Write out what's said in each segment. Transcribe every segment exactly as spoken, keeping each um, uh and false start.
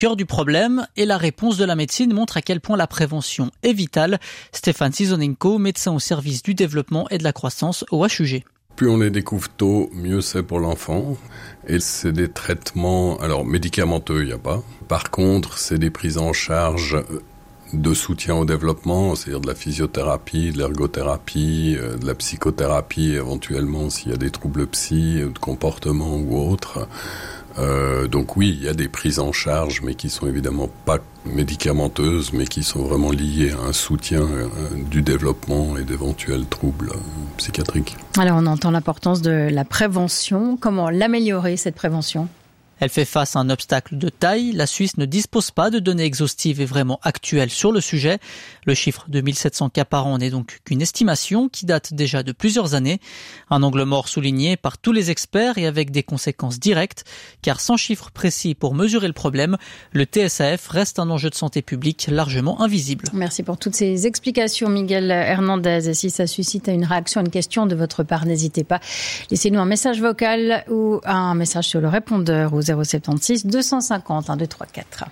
Cœur du problème et la réponse de la médecine montre à quel point la prévention est vitale. Stéphane Sizonenko, médecin au service du développement et de la croissance au H U G. Plus on les découvre tôt, mieux c'est pour l'enfant. Et c'est des traitements, alors médicamenteux, il n'y a pas. Par contre, c'est des prises en charge de soutien au développement, c'est-à-dire de la physiothérapie, de l'ergothérapie, de la psychothérapie, éventuellement s'il y a des troubles psy, de comportement ou autres. Euh, donc oui, il y a des prises en charge, mais qui sont évidemment pas médicamenteuses, mais qui sont vraiment liées à un soutien euh, du développement et d'éventuels troubles euh, psychiatriques. Alors on entend l'importance de la prévention. Comment l'améliorer, cette prévention ? Elle fait face à un obstacle de taille. La Suisse ne dispose pas de données exhaustives et vraiment actuelles sur le sujet. Le chiffre de mille sept cents cas par an n'est donc qu'une estimation qui date déjà de plusieurs années. Un angle mort souligné par tous les experts et avec des conséquences directes. Car sans chiffres précis pour mesurer le problème, le T S A F reste un enjeu de santé publique largement invisible. Merci pour toutes ces explications, Miguel Hernandez. Et si ça suscite une réaction, une question de votre part, n'hésitez pas. Laissez-nous un message vocal ou un message sur le répondeur au zéro sept six deux cent cinquante un deux trois quatre.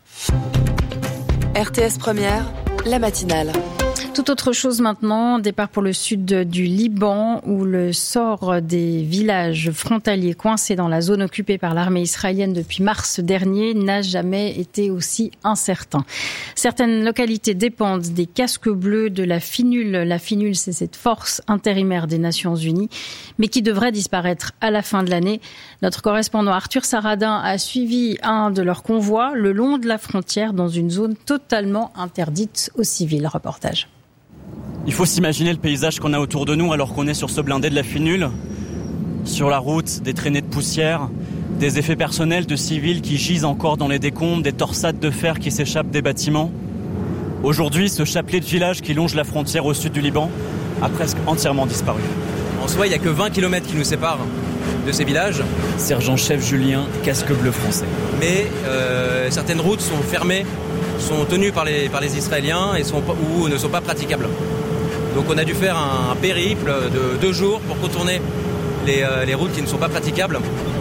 R T S Première, la matinale. Tout autre chose maintenant, départ pour le sud du Liban où le sort des villages frontaliers coincés dans la zone occupée par l'armée israélienne depuis mars dernier n'a jamais été aussi incertain. Certaines localités dépendent des casques bleus de la FINUL. La FINUL, c'est cette force intérimaire des Nations Unies, mais qui devrait disparaître à la fin de l'année. Notre correspondant Arthur Saradin a suivi un de leurs convois le long de la frontière dans une zone totalement interdite aux civils. Reportage. Il faut s'imaginer le paysage qu'on a autour de nous alors qu'on est sur ce blindé de la FINUL. Sur la route, des traînées de poussière, des effets personnels de civils qui gisent encore dans les décombres, des torsades de fer qui s'échappent des bâtiments. Aujourd'hui, ce chapelet de village qui longe la frontière au sud du Liban a presque entièrement disparu. En soi, il n'y a que vingt kilomètres qui nous séparent de ces villages. Sergent-chef Julien, casque bleu français. Mais euh, certaines routes sont fermées, sont tenues par les, par les Israéliens et sont, ou ne sont pas praticables. Donc on a dû faire un, un périple de deux jours pour contourner les, euh, les routes qui ne sont pas praticables.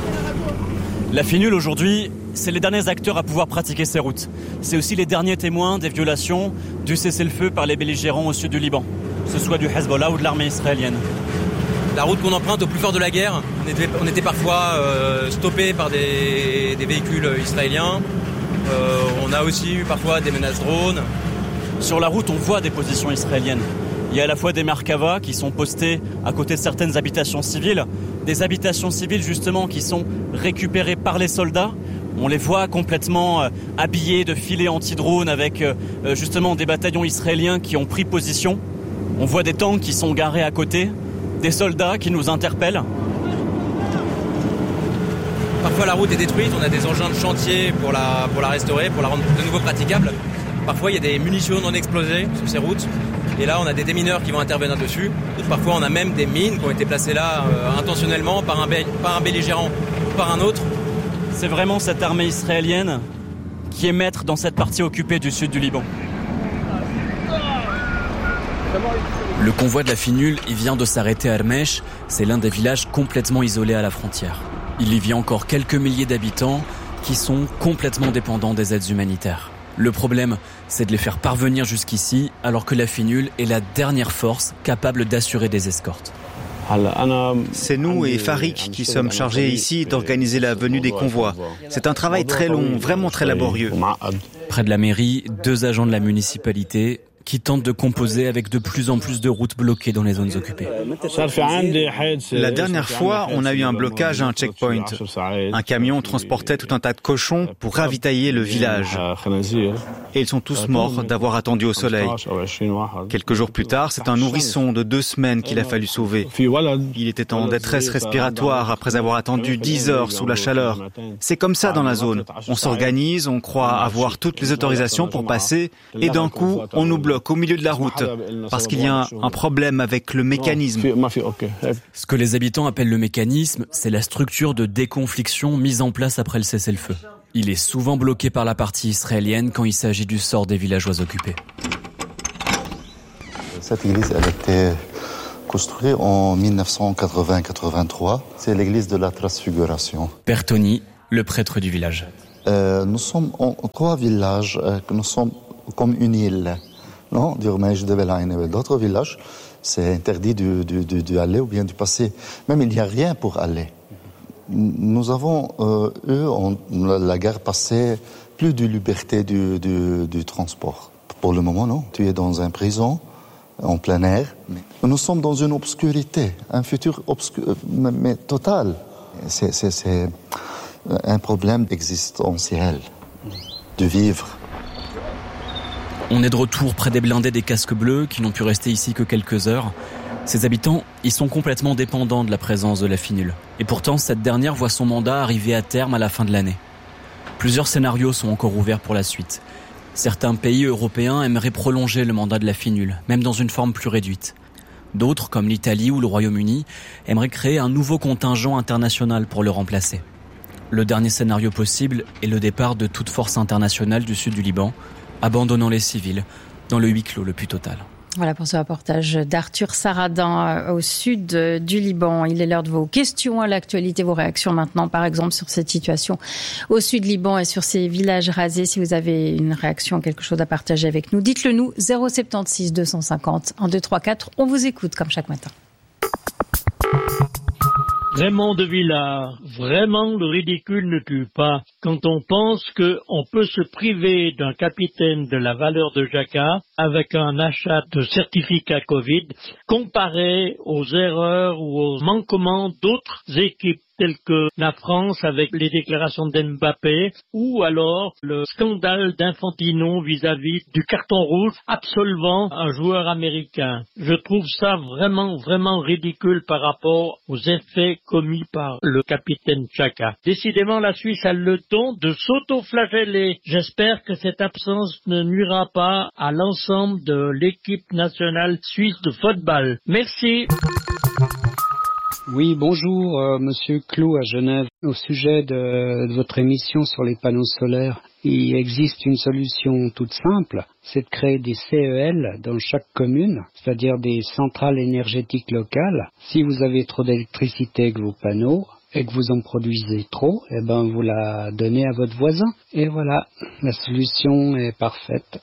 La FINUL aujourd'hui, c'est les derniers acteurs à pouvoir pratiquer ces routes. C'est aussi les derniers témoins des violations du cessez-le-feu par les belligérants au sud du Liban, que ce soit du Hezbollah ou de l'armée israélienne. La route qu'on emprunte au plus fort de la guerre, on était, on était parfois euh, stoppés par des, des véhicules israéliens. Euh, on a aussi eu parfois des menaces drones. Sur la route, on voit des positions israéliennes. Il y a à la fois des Merkava qui sont postés à côté de certaines habitations civiles, des habitations civiles justement qui sont récupérées par les soldats. On les voit complètement euh, habillés de filets anti-drones avec euh, justement des bataillons israéliens qui ont pris position. On voit des tanks qui sont garés à côté, des soldats qui nous interpellent. Parfois la route est détruite, on a des engins de chantier pour la, pour la restaurer, pour la rendre de nouveau praticable. Parfois il y a des munitions non explosées sur ces routes. Et là, on a des démineurs qui vont intervenir dessus. Parfois, on a même des mines qui ont été placées là euh, intentionnellement par un, be- par un belligérant ou par un autre. C'est vraiment cette armée israélienne qui est maître dans cette partie occupée du sud du Liban. Le convoi de la FINUL, il vient de s'arrêter à Hermèche. C'est l'un des villages complètement isolés à la frontière. Il y vit encore quelques milliers d'habitants qui sont complètement dépendants des aides humanitaires. Le problème, c'est de les faire parvenir jusqu'ici, alors que la FINUL est la dernière force capable d'assurer des escortes. C'est nous et Farik qui sommes chargés ici d'organiser la venue des convois. C'est un travail très long, vraiment très laborieux. Près de la mairie, deux agents de la municipalité qui tentent de composer avec de plus en plus de routes bloquées dans les zones occupées. La dernière fois, on a eu un blocage à un checkpoint. Un camion transportait tout un tas de cochons pour ravitailler le village. Et ils sont tous morts d'avoir attendu au soleil. Quelques jours plus tard, c'est un nourrisson de deux semaines qu'il a fallu sauver. Il était en détresse respiratoire après avoir attendu dix heures sous la chaleur. C'est comme ça dans la zone. On s'organise, on croit avoir toutes les autorisations pour passer, et d'un coup, on nous bloque au milieu de la route, parce qu'il y a un problème avec le mécanisme. Ce que les habitants appellent le mécanisme, c'est la structure de déconfliction mise en place après le cessez-le-feu. Il est souvent bloqué par la partie israélienne quand il s'agit du sort des villageois occupés. Cette église, elle a été construite en dix-neuf cent quatre-vingts quatre-vingt-trois. C'est l'église de la Transfiguration. Père Tony, le prêtre du village. Euh, nous sommes en, en trois villages, euh, que nous sommes comme une île, non? D'Urmej, de Velaine et d'autres villages, c'est interdit de, de, de, de aller ou bien de passer. Même il n'y a rien pour aller. Nous avons, euh, eux, on, la guerre passée, plus de liberté du, du, du transport. Pour le moment, non. Tu es dans une prison, en plein air. Nous sommes dans une obscurité, un futur obscur, mais, mais total. C'est, c'est, c'est un problème existentiel de vivre. On est de retour près des blindés des casques bleus qui n'ont pu rester ici que quelques heures. Ces habitants, ils sont complètement dépendants de la présence de la FINUL. Et pourtant, cette dernière voit son mandat arriver à terme à la fin de l'année. Plusieurs scénarios sont encore ouverts pour la suite. Certains pays européens aimeraient prolonger le mandat de la FINUL, même dans une forme plus réduite. D'autres, comme l'Italie ou le Royaume-Uni, aimeraient créer un nouveau contingent international pour le remplacer. Le dernier scénario possible est le départ de toute force internationale du sud du Liban, abandonnant les civils dans le huis clos le plus total. Voilà pour ce reportage d'Arthur Saradin au sud du Liban. Il est l'heure de vos questions à l'actualité, vos réactions maintenant, par exemple, sur cette situation au sud Liban et sur ces villages rasés. Si vous avez une réaction, quelque chose à partager avec nous, dites-le nous, zéro sept six deux cent cinquante un deux trois quatre. On vous écoute comme chaque matin. Raymond de Villars, vraiment le ridicule ne tue pas. Quand on pense qu'on peut se priver d'un capitaine de la valeur de Jacquat avec un achat de certificat Covid, comparé aux erreurs ou aux manquements d'autres équipes telles que la France avec les déclarations d'Mbappé, ou alors le scandale d'Infantino vis-à-vis du carton rouge absolvant un joueur américain. Je trouve ça vraiment, vraiment ridicule par rapport aux effets commis par le capitaine Xhaka. Décidément, la Suisse a le don de s'auto-flageller. J'espère que cette absence ne nuira pas à l'ensemble de l'équipe nationale suisse de football. Merci. Oui, bonjour, euh, Monsieur Clou à Genève. Au sujet de, de votre émission sur les panneaux solaires, il existe une solution toute simple, c'est de créer des C E L dans chaque commune, c'est-à-dire des centrales énergétiques locales. Si vous avez trop d'électricité avec vos panneaux et que vous en produisez trop, eh ben vous la donnez à votre voisin. Et voilà, la solution est parfaite.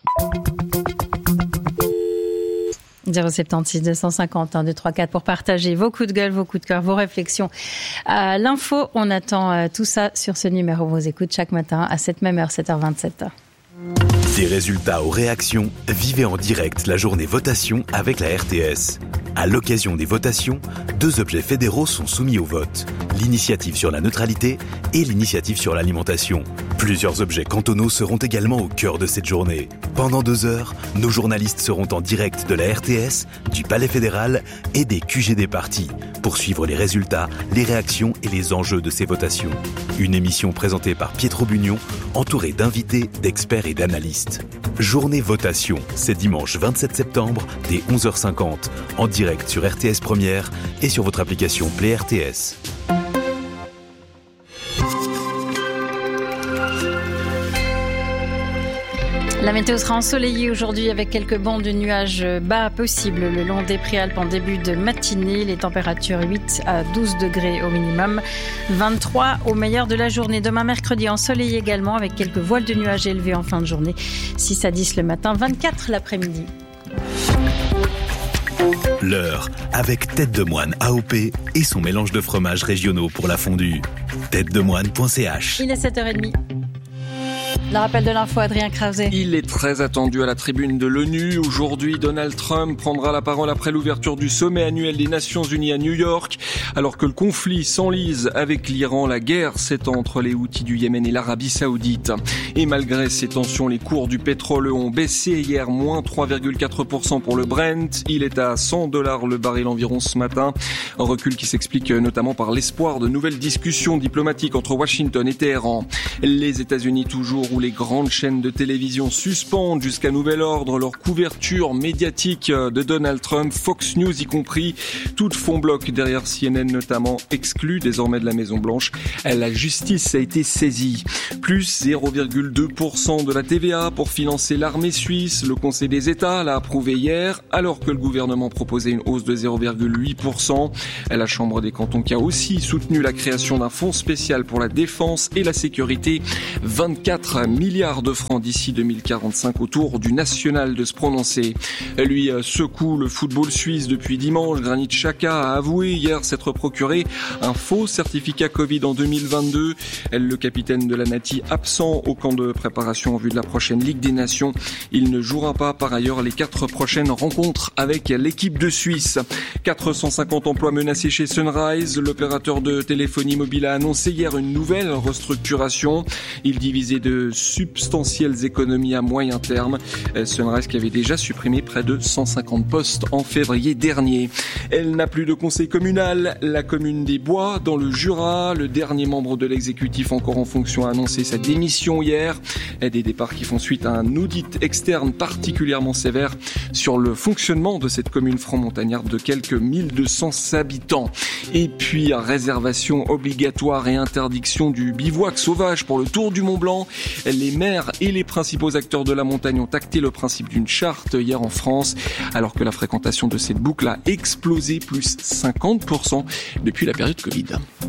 zéro sept six deux cent cinquante un deux trois quatre pour partager vos coups de gueule, vos coups de cœur, vos réflexions. À l'info, on attend tout ça sur ce numéro. On vous écoute chaque matin à cette même heure, sept heures vingt-sept. Des résultats aux réactions, vivez en direct la journée votation avec la R T S. À l'occasion des votations, deux objets fédéraux sont soumis au vote. L'initiative sur la neutralité et l'initiative sur l'alimentation. Plusieurs objets cantonaux seront également au cœur de cette journée. Pendant deux heures, nos journalistes seront en direct de la R T S, du Palais fédéral et des Q G des partis pour suivre les résultats, les réactions et les enjeux de ces votations. Une émission présentée par Pietro Bugnon, entourée d'invités, d'experts et d'analystes. Journée votation, c'est dimanche vingt-sept septembre dès onze heures cinquante, en direct sur R T S Première et sur votre application Play R T S. La météo sera ensoleillée aujourd'hui avec quelques bancs de nuages bas possibles le long des Préalpes en début de matinée. Les températures huit à douze degrés au minimum, vingt-trois au meilleur de la journée. Demain mercredi ensoleillé également avec quelques voiles de nuages élevés en fin de journée. six à dix le matin, vingt-quatre l'après-midi. L'heure avec Tête de Moine A O P et son mélange de fromages régionaux pour la fondue. tête de moine point c h. Il est sept heures trente. Le rappel de l'info, Adrien Krause. Il est très attendu à la tribune de l'ONU. Aujourd'hui, Donald Trump prendra la parole après l'ouverture du sommet annuel des Nations Unies à New York. Alors que le conflit s'enlise avec l'Iran, la guerre s'étend entre les Houthis du Yémen et l'Arabie Saoudite. Et malgré ces tensions, les cours du pétrole ont baissé hier, moins trois virgule quatre pour cent pour le Brent. Il est à cent dollars le baril environ ce matin. Un recul qui s'explique notamment par l'espoir de nouvelles discussions diplomatiques entre Washington et Téhéran. Les États-Unis toujours où les grandes chaînes de télévision suspendent jusqu'à nouvel ordre leur couverture médiatique de Donald Trump, Fox News y compris. Toutes font bloc derrière C N N notamment, exclu désormais de la Maison-Blanche. La justice a été saisie. Plus zéro virgule deux pour cent de la T V A pour financer l'armée suisse. Le Conseil des États l'a approuvé hier, alors que le gouvernement proposait une hausse de zéro virgule huit pour cent. La Chambre des cantons qui a aussi soutenu la création d'un fonds spécial pour la défense et la sécurité. vingt-quatre milliards de francs d'ici deux mille quarante-cinq, autour du national de se prononcer. Lui secoue le football suisse depuis dimanche. Granit Xhaka a avoué hier s'être procuré un faux certificat Covid en deux mille vingt-deux. Le capitaine de la Nati absent au camp de préparation en vue de la prochaine Ligue des Nations. Il ne jouera pas par ailleurs les quatre prochaines rencontres avec l'équipe de Suisse. quatre cent cinquante emplois menacés chez Sunrise. L'opérateur de téléphonie mobile a annoncé hier une nouvelle restructuration. Il divisait de substantielles économies à moyen terme. Sunrise qui avait déjà supprimé près de cent cinquante postes en février dernier. Elle n'a plus de conseil communal. La commune des Bois, dans le Jura, le dernier membre de l'exécutif encore en fonction a annoncé sa démission hier. Des départs qui font suite à un audit externe particulièrement sévère sur le fonctionnement de cette commune franc-montagnarde de quelques mille deux cents habitants. Et puis, réservation obligatoire et interdiction du bivouac sauvage pour le Tour du Mont-Blanc. Les maires et les principaux acteurs de la montagne ont acté le principe d'une charte hier en France, alors que la fréquentation de cette boucle a explosé, plus cinquante pour cent depuis la période Covid.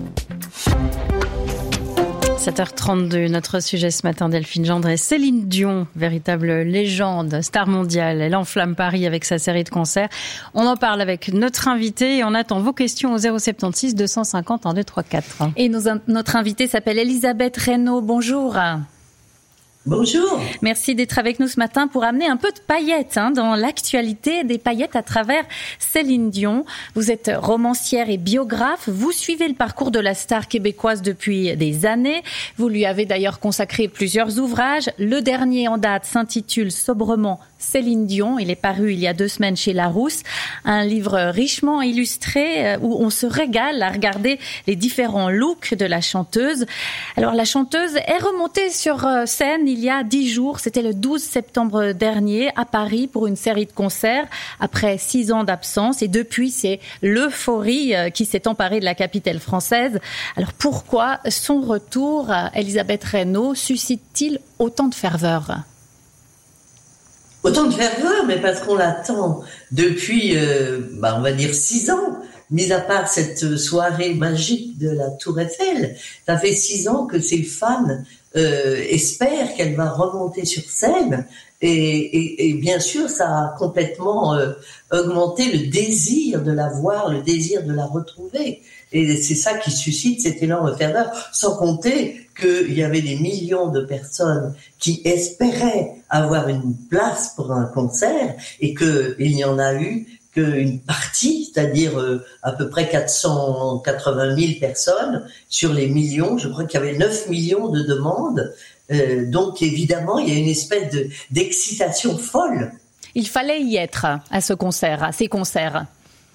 sept heures trente-deux, notre sujet ce matin, Delphine Gendret. Céline Dion, véritable légende, star mondiale. Elle enflamme Paris avec sa série de concerts. On en parle avec notre invité et on attend vos questions au zéro sept six deux cent cinquante un deux trois quatre. Et nos, notre invitée s'appelle Elisabeth Reynaud. Bonjour. Bonjour. Merci d'être avec nous ce matin pour amener un peu de paillettes hein, dans l'actualité, des paillettes à travers Céline Dion. Vous êtes romancière et biographe. Vous suivez le parcours de la star québécoise depuis des années. Vous lui avez d'ailleurs consacré plusieurs ouvrages. Le dernier en date s'intitule sobrement Céline Dion. Il est paru il y a deux semaines chez Larousse. Un livre richement illustré où on se régale à regarder les différents looks de la chanteuse. Alors la chanteuse est remontée sur scène il y a dix jours. C'était le douze septembre dernier à Paris pour une série de concerts après six ans d'absence. Et depuis, c'est l'euphorie qui s'est emparée de la capitale française. Alors pourquoi son retour, Elisabeth Reynaud, suscite-t-il autant de ferveur ? Autant de ferveur, mais parce qu'on l'attend depuis, euh, bah, on va dire six ans. Mis à part cette soirée magique de la Tour Eiffel, ça fait six ans que ses fans euh, espèrent qu'elle va remonter sur scène. Et, et, et bien sûr, ça a complètement euh, augmenté le désir de la voir, le désir de la retrouver. Et c'est ça qui suscite cette énorme ferveur, sans compter qu'il y avait des millions de personnes qui espéraient avoir une place pour un concert et qu'il n'y en a eu qu'une partie, c'est-à-dire euh, à peu près quatre cent quatre-vingt mille personnes sur les millions. Je crois qu'il y avait neuf millions de demandes. Euh, donc évidemment, il y a une espèce de, d'excitation folle. Il fallait y être à ce concert, à ces concerts.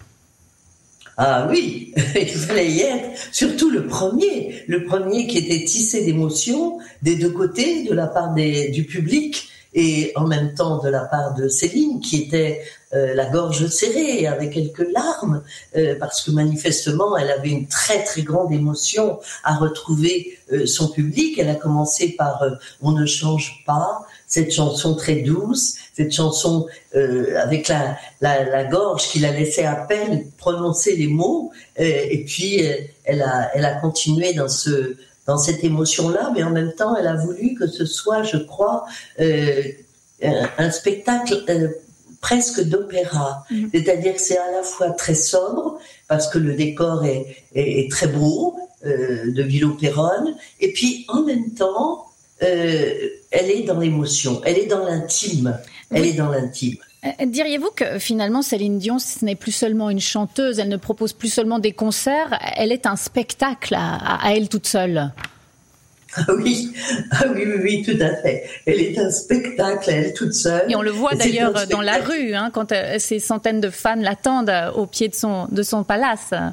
Ah oui, il fallait y être, surtout le premier, le premier qui était tissé d'émotions des deux côtés, de la part des, du public et en même temps de la part de Céline qui était euh, la gorge serrée avec quelques larmes euh, parce que manifestement elle avait une très très grande émotion à retrouver euh, son public. Elle a commencé par euh, « On ne change pas », cette chanson très douce, cette chanson euh, avec la, la, la gorge qui la laissait à peine prononcer les mots, euh, et puis euh, elle a, elle a continué dans ce, dans cette émotion-là, mais en même temps, elle a voulu que ce soit, je crois, euh, un, un spectacle euh, presque d'opéra, mmh. C'est-à-dire que c'est à la fois très sobre parce que le décor est, est, est très beau, euh, de Villeau-Péronne, et puis en même temps. Euh, elle est dans l'émotion, elle est dans l'intime, elle oui. est dans l'intime. Euh, diriez-vous que finalement Céline Dion, ce n'est plus seulement une chanteuse, elle ne propose plus seulement des concerts, elle est un spectacle à, à elle toute seule? Ah oui, ah oui, oui, oui, tout à fait. Elle est un spectacle, elle toute seule. Et on le voit et d'ailleurs dans la rue, hein, quand euh, ces centaines de fans l'attendent au pied de son, de son palace.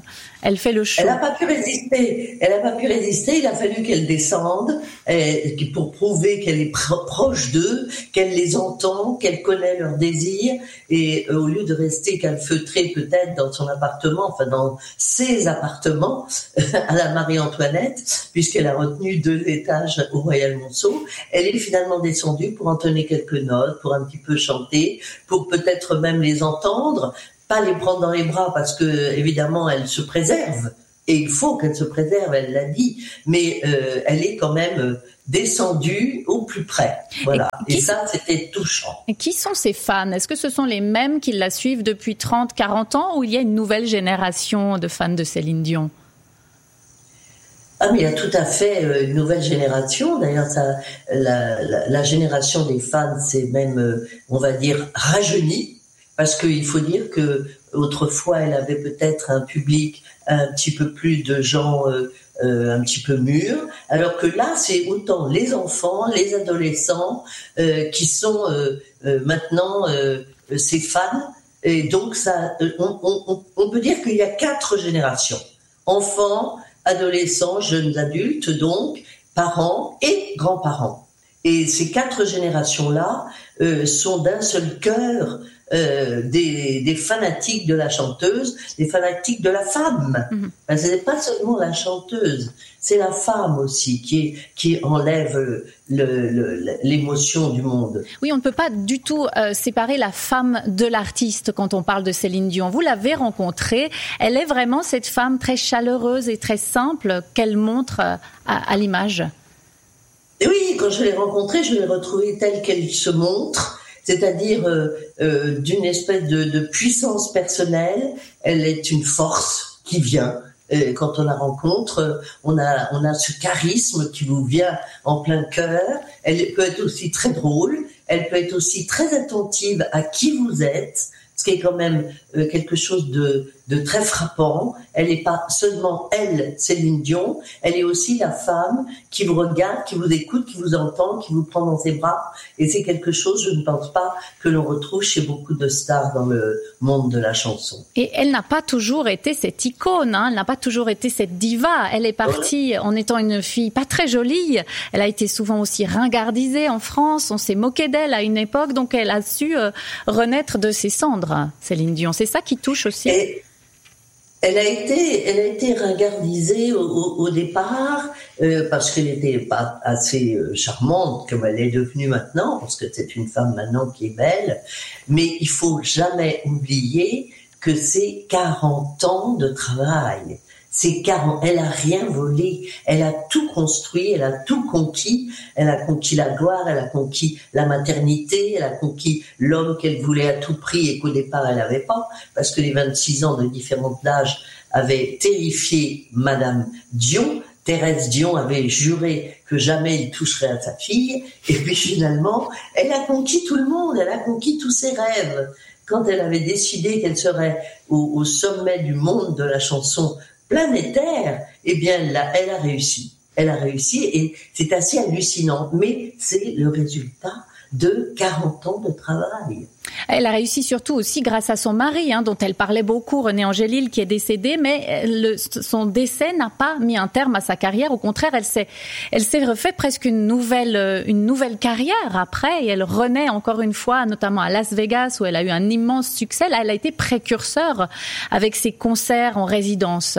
Elle fait le show. Elle n'a pas pu résister. Elle n'a pas pu résister. Il a fallu qu'elle descende et, pour prouver qu'elle est pro- proche d'eux, qu'elle les entend, qu'elle connaît leurs désirs. Et euh, au lieu de rester calfeutrée peut-être dans son appartement, enfin dans ses appartements à la Marie-Antoinette, puisqu'elle a retenu deux étages au Royal Monceau, elle est finalement descendue pour entonner quelques notes, pour un petit peu chanter, pour peut-être même les entendre. Pas les prendre dans les bras parce que évidemment elle se préserve et il faut qu'elle se préserve, elle l'a dit, mais euh, elle est quand même euh, descendue au plus près, voilà. Et, et ça c'était touchant. Et qui sont ces fans? Est-ce que ce sont les mêmes qui la suivent depuis trente, quarante ans ou il y a une nouvelle génération de fans de Céline Dion? Ah mais il y a tout à fait une nouvelle génération. D'ailleurs, ça, la, la, la génération des fans s'est même, on va dire, rajeunie. Parce qu'il faut dire que autrefois elle avait peut-être un public un petit peu plus de gens euh, euh, un petit peu mûrs, alors que là c'est autant les enfants, les adolescents euh, qui sont euh, euh, maintenant euh, ces fans. Et donc ça, on, on, on peut dire qu'il y a quatre générations: enfants, adolescents, jeunes adultes, donc parents et grands-parents. Et ces quatre générations-là euh, sont d'un seul cœur. Euh, des, des fanatiques de la chanteuse, des fanatiques de la femme. Mm-hmm. Parce que c'est pas seulement la chanteuse, c'est la femme aussi qui, qui enlève le, le, l'émotion du monde. Oui, on ne peut pas du tout euh, séparer la femme de l'artiste quand on parle de Céline Dion. Vous l'avez rencontrée, elle est vraiment cette femme très chaleureuse et très simple qu'elle montre à, à l'image. Et oui, quand je l'ai rencontrée, je l'ai retrouvée telle qu'elle se montre. C'est-à-dire euh, euh, d'une espèce de, de puissance personnelle. Elle est une force qui vient. Et quand on la rencontre, on a, on a ce charisme qui vous vient en plein cœur. Elle peut être aussi très drôle. Elle peut être aussi très attentive à qui vous êtes, ce qui est quand même euh, quelque chose de, de très frappant. Elle n'est pas seulement elle, Céline Dion, elle est aussi la femme qui vous regarde, qui vous écoute, qui vous entend, qui vous prend dans ses bras. Et c'est quelque chose, je ne pense pas, que l'on retrouve chez beaucoup de stars dans le monde de la chanson. Et elle n'a pas toujours été cette icône, hein, elle n'a pas toujours été cette diva. Elle est partie ouais. en étant une fille pas très jolie. Elle a été souvent aussi ringardisée en France. On s'est moqué d'elle à une époque, donc elle a su euh, renaître de ses cendres, Céline Dion. C'est ça qui touche aussi. Et... Elle a été, elle a été ringardisée au, au, au départ euh, parce qu'elle n'était pas assez euh, charmante comme elle est devenue maintenant, parce que c'est une femme maintenant qui est belle. Mais il faut jamais oublier que c'est quarante ans de travail. C'est quarante, elle a rien volé, elle a tout construit, elle a tout conquis. Elle a conquis la gloire, elle a conquis la maternité, elle a conquis l'homme qu'elle voulait à tout prix et qu'au départ elle n'avait pas, parce que les vingt-six ans de différence d'âge avaient terrifié Madame Dion. Thérèse Dion avait juré que jamais il toucherait à sa fille, et puis finalement, elle a conquis tout le monde, elle a conquis tous ses rêves. Quand elle avait décidé qu'elle serait au, au sommet du monde de la chanson planétaire, eh bien, elle a, elle a réussi. Elle a réussi et c'est assez hallucinant. Mais c'est le résultat de quarante ans de travail. Elle a réussi surtout aussi grâce à son mari, hein, dont elle parlait beaucoup, René Angélil, qui est décédé, mais le, son décès n'a pas mis un terme à sa carrière. Au contraire, elle s'est, elle s'est refait presque une nouvelle, une nouvelle carrière après, et elle renaît encore une fois, notamment à Las Vegas, où elle a eu un immense succès. Là, elle a été précurseur avec ses concerts en résidence.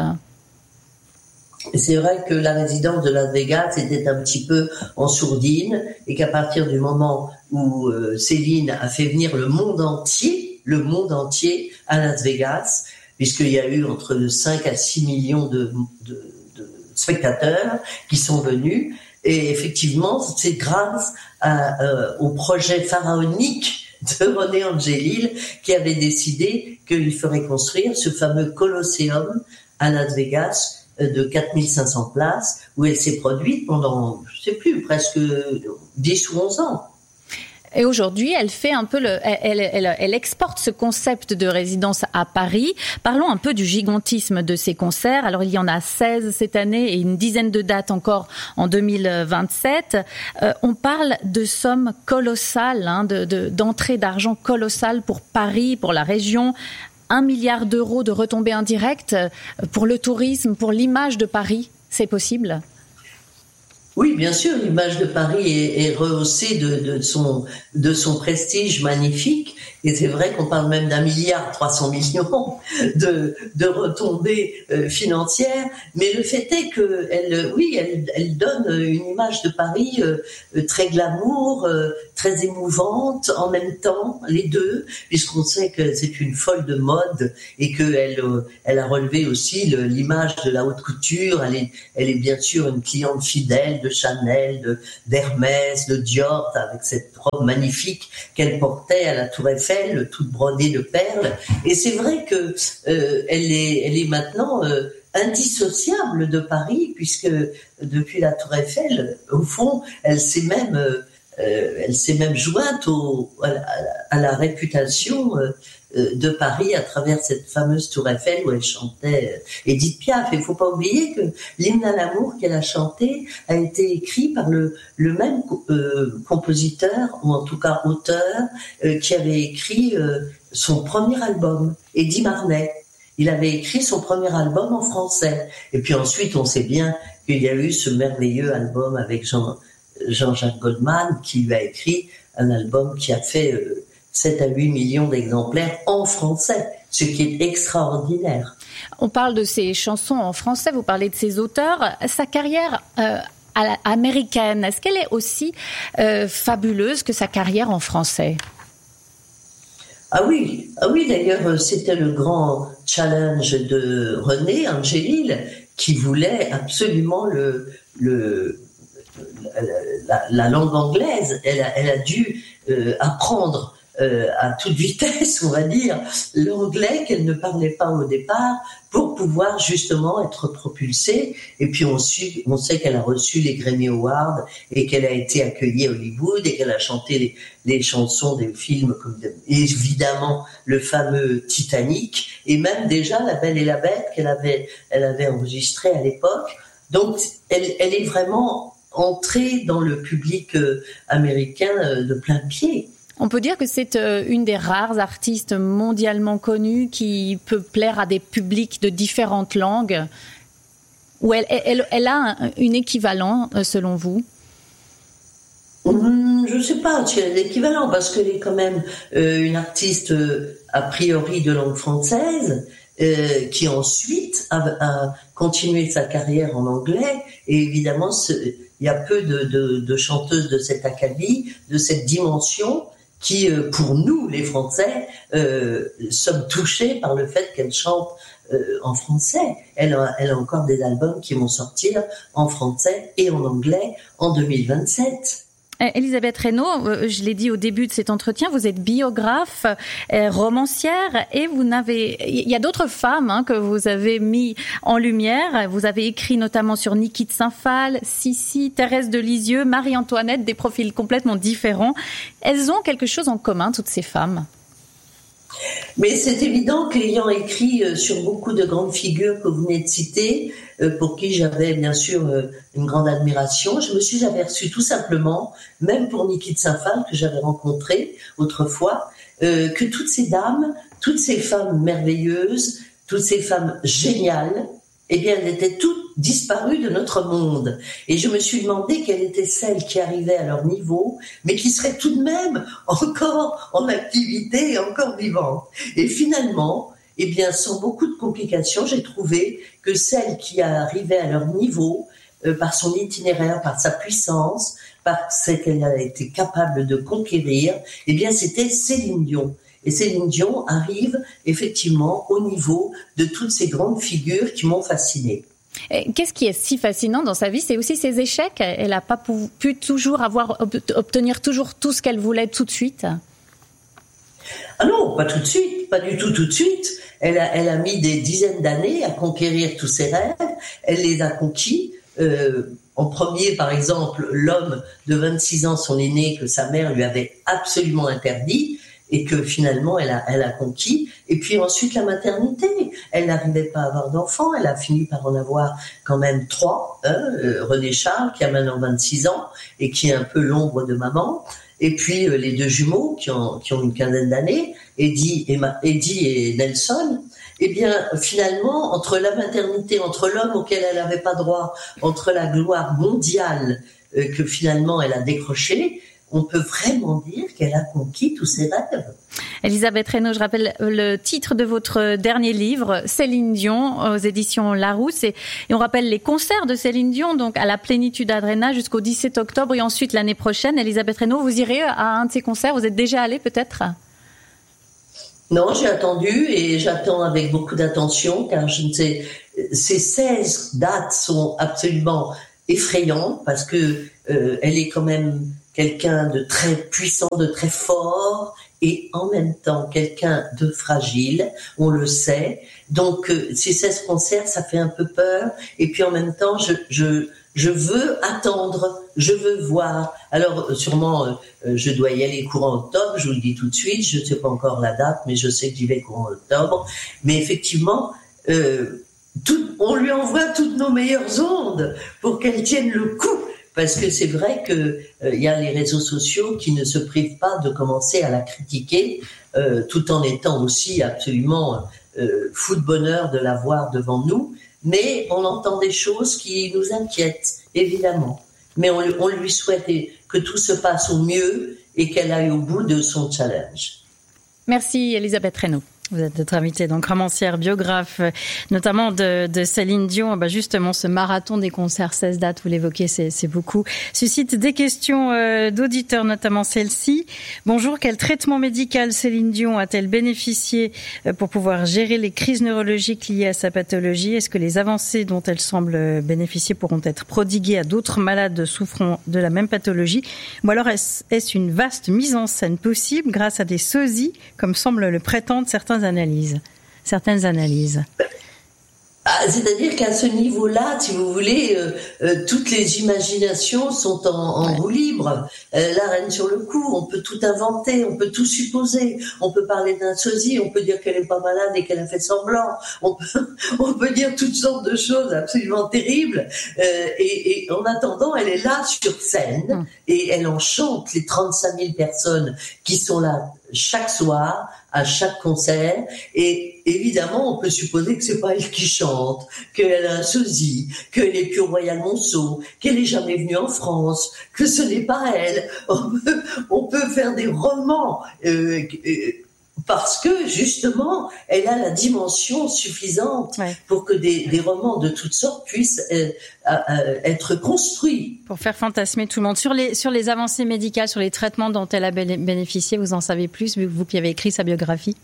C'est vrai que la résidence de Las Vegas était un petit peu en sourdine et qu'à partir du moment où euh, Céline a fait venir le monde entier, le monde entier à Las Vegas, puisqu'il y a eu entre cinq à six millions de, de, de spectateurs qui sont venus, et effectivement c'est grâce à, euh, au projet pharaonique de René Angélil qui avait décidé qu'il ferait construire ce fameux Colosseum à Las Vegas de quatre mille cinq cents places, où elle s'est produite pendant, je sais plus, presque dix ou onze ans. Et aujourd'hui, elle fait un peu le, elle, elle, elle exporte ce concept de résidence à Paris. Parlons un peu du gigantisme de ces concerts. Alors, il y en a seize cette année et une dizaine de dates encore en deux mille vingt-sept. Euh, on parle de sommes colossales, hein, de, de, d'entrées d'argent colossales pour Paris, pour la région. un milliard d'euros de retombées indirectes pour le tourisme, pour l'image de Paris. C'est possible ? Oui, bien sûr, l'image de Paris est, est rehaussée de, de, son, de son prestige magnifique. Et c'est vrai qu'on parle même d'un milliard trois cents millions de, de retombées euh, financières. Mais le fait est que, elle, oui, elle, elle donne une image de Paris euh, très glamour, euh, très émouvante en même temps, les deux, puisqu'on sait que c'est une folle de mode et qu'elle euh, elle a relevé aussi le, l'image de la haute couture. Elle est, elle est bien sûr une cliente fidèle de Chanel, de, d'Hermès, de Dior, avec cette robe magnifique qu'elle portait à la Tour Eiffel, toute brodée de perles. Et c'est vrai que euh, elle est, elle est maintenant euh, indissociable de Paris, puisque depuis la Tour Eiffel, au fond, elle s'est même, euh, elle s'est même jointe au, à, la, à la réputation euh, de Paris à travers cette fameuse Tour Eiffel où elle chantait Édith Piaf. Et il ne faut pas oublier que l'hymne à l'amour qu'elle a chanté a été écrit par le, le même euh, compositeur, ou en tout cas auteur, euh, qui avait écrit euh, son premier album, Eddy Marnay. Il avait écrit son premier album en français. Et puis ensuite, on sait bien qu'il y a eu ce merveilleux album avec Jean, Jean-Jacques Goldman, qui lui a écrit un album qui a fait euh, sept à huit millions d'exemplaires en français, ce qui est extraordinaire. On parle de ses chansons en français, vous parlez de ses auteurs. Sa carrière euh, américaine, est-ce qu'elle est aussi euh, fabuleuse que sa carrière en français ? Ah oui, ah oui, d'ailleurs, c'était le grand challenge de René Angelil, qui voulait absolument le, le, la, la langue anglaise. Elle a, elle a dû euh, apprendre Euh, à toute vitesse, on va dire, l'anglais qu'elle ne parlait pas au départ pour pouvoir justement être propulsée. Et puis on, su, on sait qu'elle a reçu les Grammy Awards et qu'elle a été accueillie à Hollywood et qu'elle a chanté les, les chansons des films comme de, évidemment le fameux Titanic et même déjà La Belle et la Bête qu'elle avait, elle avait enregistré à l'époque. Donc elle, elle est vraiment entrée dans le public euh, américain euh, de plein pied. On peut dire que c'est une des rares artistes mondialement connues qui peut plaire à des publics de différentes langues, ou elle, elle, elle a un, une équivalent, selon vous ? Mmh, je ne sais pas si elle a l'équivalent, parce qu'elle est quand même euh, une artiste euh, a priori de langue française, euh, qui ensuite a, a continué sa carrière en anglais, et évidemment, il y a peu de, de, de chanteuses de cet acabit, de cette dimension, qui, pour nous, les Français, euh, sommes touchés par le fait qu'elle chante euh, en français. Elle a, elle a encore des albums qui vont sortir en français et en anglais en deux mille vingt-sept. Elisabeth Reynaud, je l'ai dit au début de cet entretien, vous êtes biographe, romancière, et vous n'avez, il y a d'autres femmes hein, que vous avez mis en lumière. Vous avez écrit notamment sur Niki de Saint-Phal, Sissi, Thérèse de Lisieux, Marie-Antoinette, des profils complètement différents. Elles ont quelque chose en commun, toutes ces femmes. Mais c'est évident qu'ayant écrit sur beaucoup de grandes figures que vous venez de citer, pour qui j'avais bien sûr une grande admiration, je me suis aperçue tout simplement, même pour Niki de Saint-Phal que j'avais rencontrée autrefois, que toutes ces dames, toutes ces femmes merveilleuses, toutes ces femmes géniales, eh bien, elles étaient toutes disparues de notre monde. Et je me suis demandé quelles étaient celles qui arrivaient à leur niveau, mais qui seraient tout de même encore en activité et encore vivantes. Et finalement, eh bien, sans beaucoup de complications, j'ai trouvé que celle qui arrivait à leur niveau, euh, par son itinéraire, par sa puissance, par ce qu'elle a été capable de conquérir, eh bien, c'était Céline Dion. Et Céline Dion arrive effectivement au niveau de toutes ces grandes figures qui m'ont fascinée. Qu'est-ce qui est si fascinant dans sa vie ? C'est aussi ses échecs. Elle n'a pas pu, pu toujours avoir, obtenir toujours tout ce qu'elle voulait tout de suite. Ah non, pas tout de suite, pas du tout tout de suite. Elle a, elle a mis des dizaines d'années à conquérir tous ses rêves. Elle les a conquis. Euh, en premier, par exemple, l'homme de vingt-six ans, son aîné, que sa mère lui avait absolument interdit. et que finalement elle a, elle a conquis. Et puis ensuite la maternité. Elle n'arrivait pas à avoir d'enfants, elle a fini par en avoir quand même trois. Hein, euh, René Charles qui a maintenant vingt-six ans et qui est un peu l'ombre de maman. Et puis euh, les deux jumeaux qui ont, qui ont une quinzaine d'années, Eddie et, Ma- Eddie et Nelson. Eh bien, finalement, entre la maternité, entre l'homme auquel elle n'avait pas droit, entre la gloire mondiale euh, que finalement elle a décrochée, on peut vraiment dire qu'elle a conquis tous ses rêves. Elisabeth Reynaud, je rappelle le titre de votre dernier livre, Céline Dion, aux éditions Larousse. Et, et on rappelle les concerts de Céline Dion, donc à la Plénitude Arena jusqu'au dix-sept octobre et ensuite l'année prochaine. Elisabeth Reynaud, vous irez à un de ces concerts? Vous êtes déjà allée peut-être? Non, j'ai attendu et j'attends avec beaucoup d'attention car je ne sais, ces seize dates sont absolument effrayantes parce que euh, elle est quand même quelqu'un de très puissant, de très fort et en même temps quelqu'un de fragile, on le sait. Donc euh, ces seize concerts, ça fait un peu peur et puis en même temps, je je je veux attendre, je veux voir. Alors sûrement, euh, je dois y aller courant octobre, je vous le dis tout de suite, je ne sais pas encore la date, mais je sais que j'y vais courant octobre. Mais effectivement, euh, tout, on lui envoie toutes nos meilleures ondes pour qu'elle tienne le coup. Parce que c'est vrai que il euh, y a les réseaux sociaux qui ne se privent pas de commencer à la critiquer, euh, tout en étant aussi absolument euh, fou de bonheur de la voir devant nous. Mais on entend des choses qui nous inquiètent, évidemment. Mais on, on lui souhaite que tout se passe au mieux et qu'elle aille au bout de son challenge. Merci Elisabeth Reynaud. Vous êtes notre invitée, donc romancière, biographe, notamment de, de Céline Dion. Bah justement, ce marathon des concerts, seize dates, vous l'évoquez, c'est, c'est beaucoup. Suscite des questions euh, d'auditeurs, notamment celle-ci. Bonjour, quel traitement médical Céline Dion a-t-elle bénéficié euh, pour pouvoir gérer les crises neurologiques liées à sa pathologie? Est-ce que les avancées dont elle semble bénéficier pourront être prodiguées à d'autres malades souffrant de la même pathologie? Ou alors est-ce, est-ce une vaste mise en scène possible grâce à des sosies, comme semble le prétendre certains analyses, certaines analyses. Ah, c'est-à-dire qu'à ce niveau-là, si vous voulez, euh, euh, toutes les imaginations sont en, en ouais. roue libre. Euh, la reine sur le coup, on peut tout inventer, on peut tout supposer. On peut parler d'un sosie, on peut dire qu'elle est pas malade et qu'elle a fait semblant. On peut, on peut dire toutes sortes de choses absolument terribles. Euh, et, et en attendant, elle est là sur scène mmh. et elle enchante les trente-cinq mille personnes qui sont là chaque soir, à chaque concert, et évidemment, on peut supposer que c'est pas elle qui chante, qu'elle a un sosie, qu'elle est plus au Royal Monceau, qu'elle est jamais venue en France, que ce n'est pas elle. On peut, on peut faire des romans, euh, euh, parce que justement, elle a la dimension suffisante ouais. pour que des, des romans de toutes sortes puissent euh, euh, être construits. Pour faire fantasmer tout le monde. Sur les, sur les avancées médicales, sur les traitements dont elle a bénéficié, vous en savez plus, vous qui avez écrit sa biographie?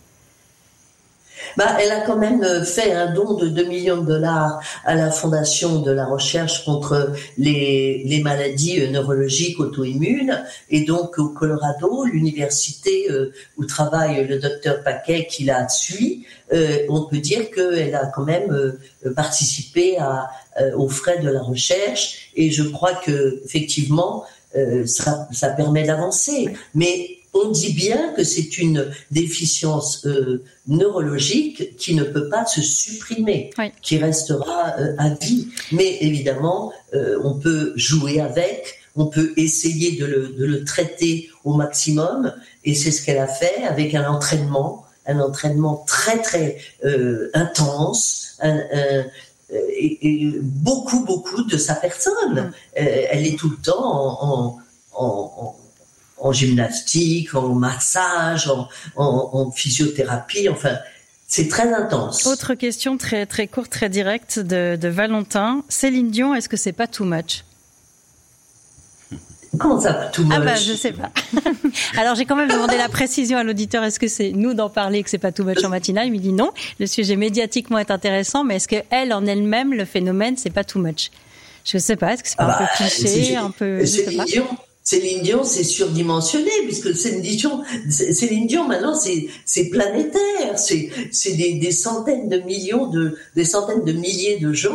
Bah, elle a quand même fait un don de deux millions de dollars à la Fondation de la recherche contre les, les maladies neurologiques auto-immunes. Et donc, au Colorado, l'université euh, où travaille le docteur Paquet, qui la suit, euh, on peut dire qu'elle a quand même euh, participé à, euh, aux frais de la recherche. Et je crois que, effectivement, euh, ça, ça permet d'avancer. Mais on dit bien que c'est une déficience euh, neurologique qui ne peut pas se supprimer, oui. qui restera euh, à vie. Mais évidemment, euh, on peut jouer avec, on peut essayer de le, de le traiter au maximum, et c'est ce qu'elle a fait avec un entraînement, un entraînement très très euh, intense, un, un, et, et beaucoup beaucoup de sa personne. Mmh. Euh, elle est tout le temps en, en, en en gymnastique, en massage, en, en, en physiothérapie, enfin, c'est très intense. Autre question très très courte, très directe de, de Valentin. Céline Dion, est-ce que c'est pas too much? Comment ça, too much? Ah bah je sais pas. Alors j'ai quand même demandé la précision à l'auditeur. Est-ce que c'est nous d'en parler que c'est pas too much en matinale? Il me dit non. Le sujet médiatiquement est intéressant, mais est-ce que elle en elle-même, le phénomène, c'est pas too much? Je sais pas. Est-ce que c'est pas ah un bah, peu cliché, un peu? Je sais pas. Dion. Céline Dion, c'est surdimensionné, puisque Céline Dion, Céline Dion maintenant, c'est, c'est planétaire, c'est, c'est des, des centaines de millions de, des centaines de milliers de gens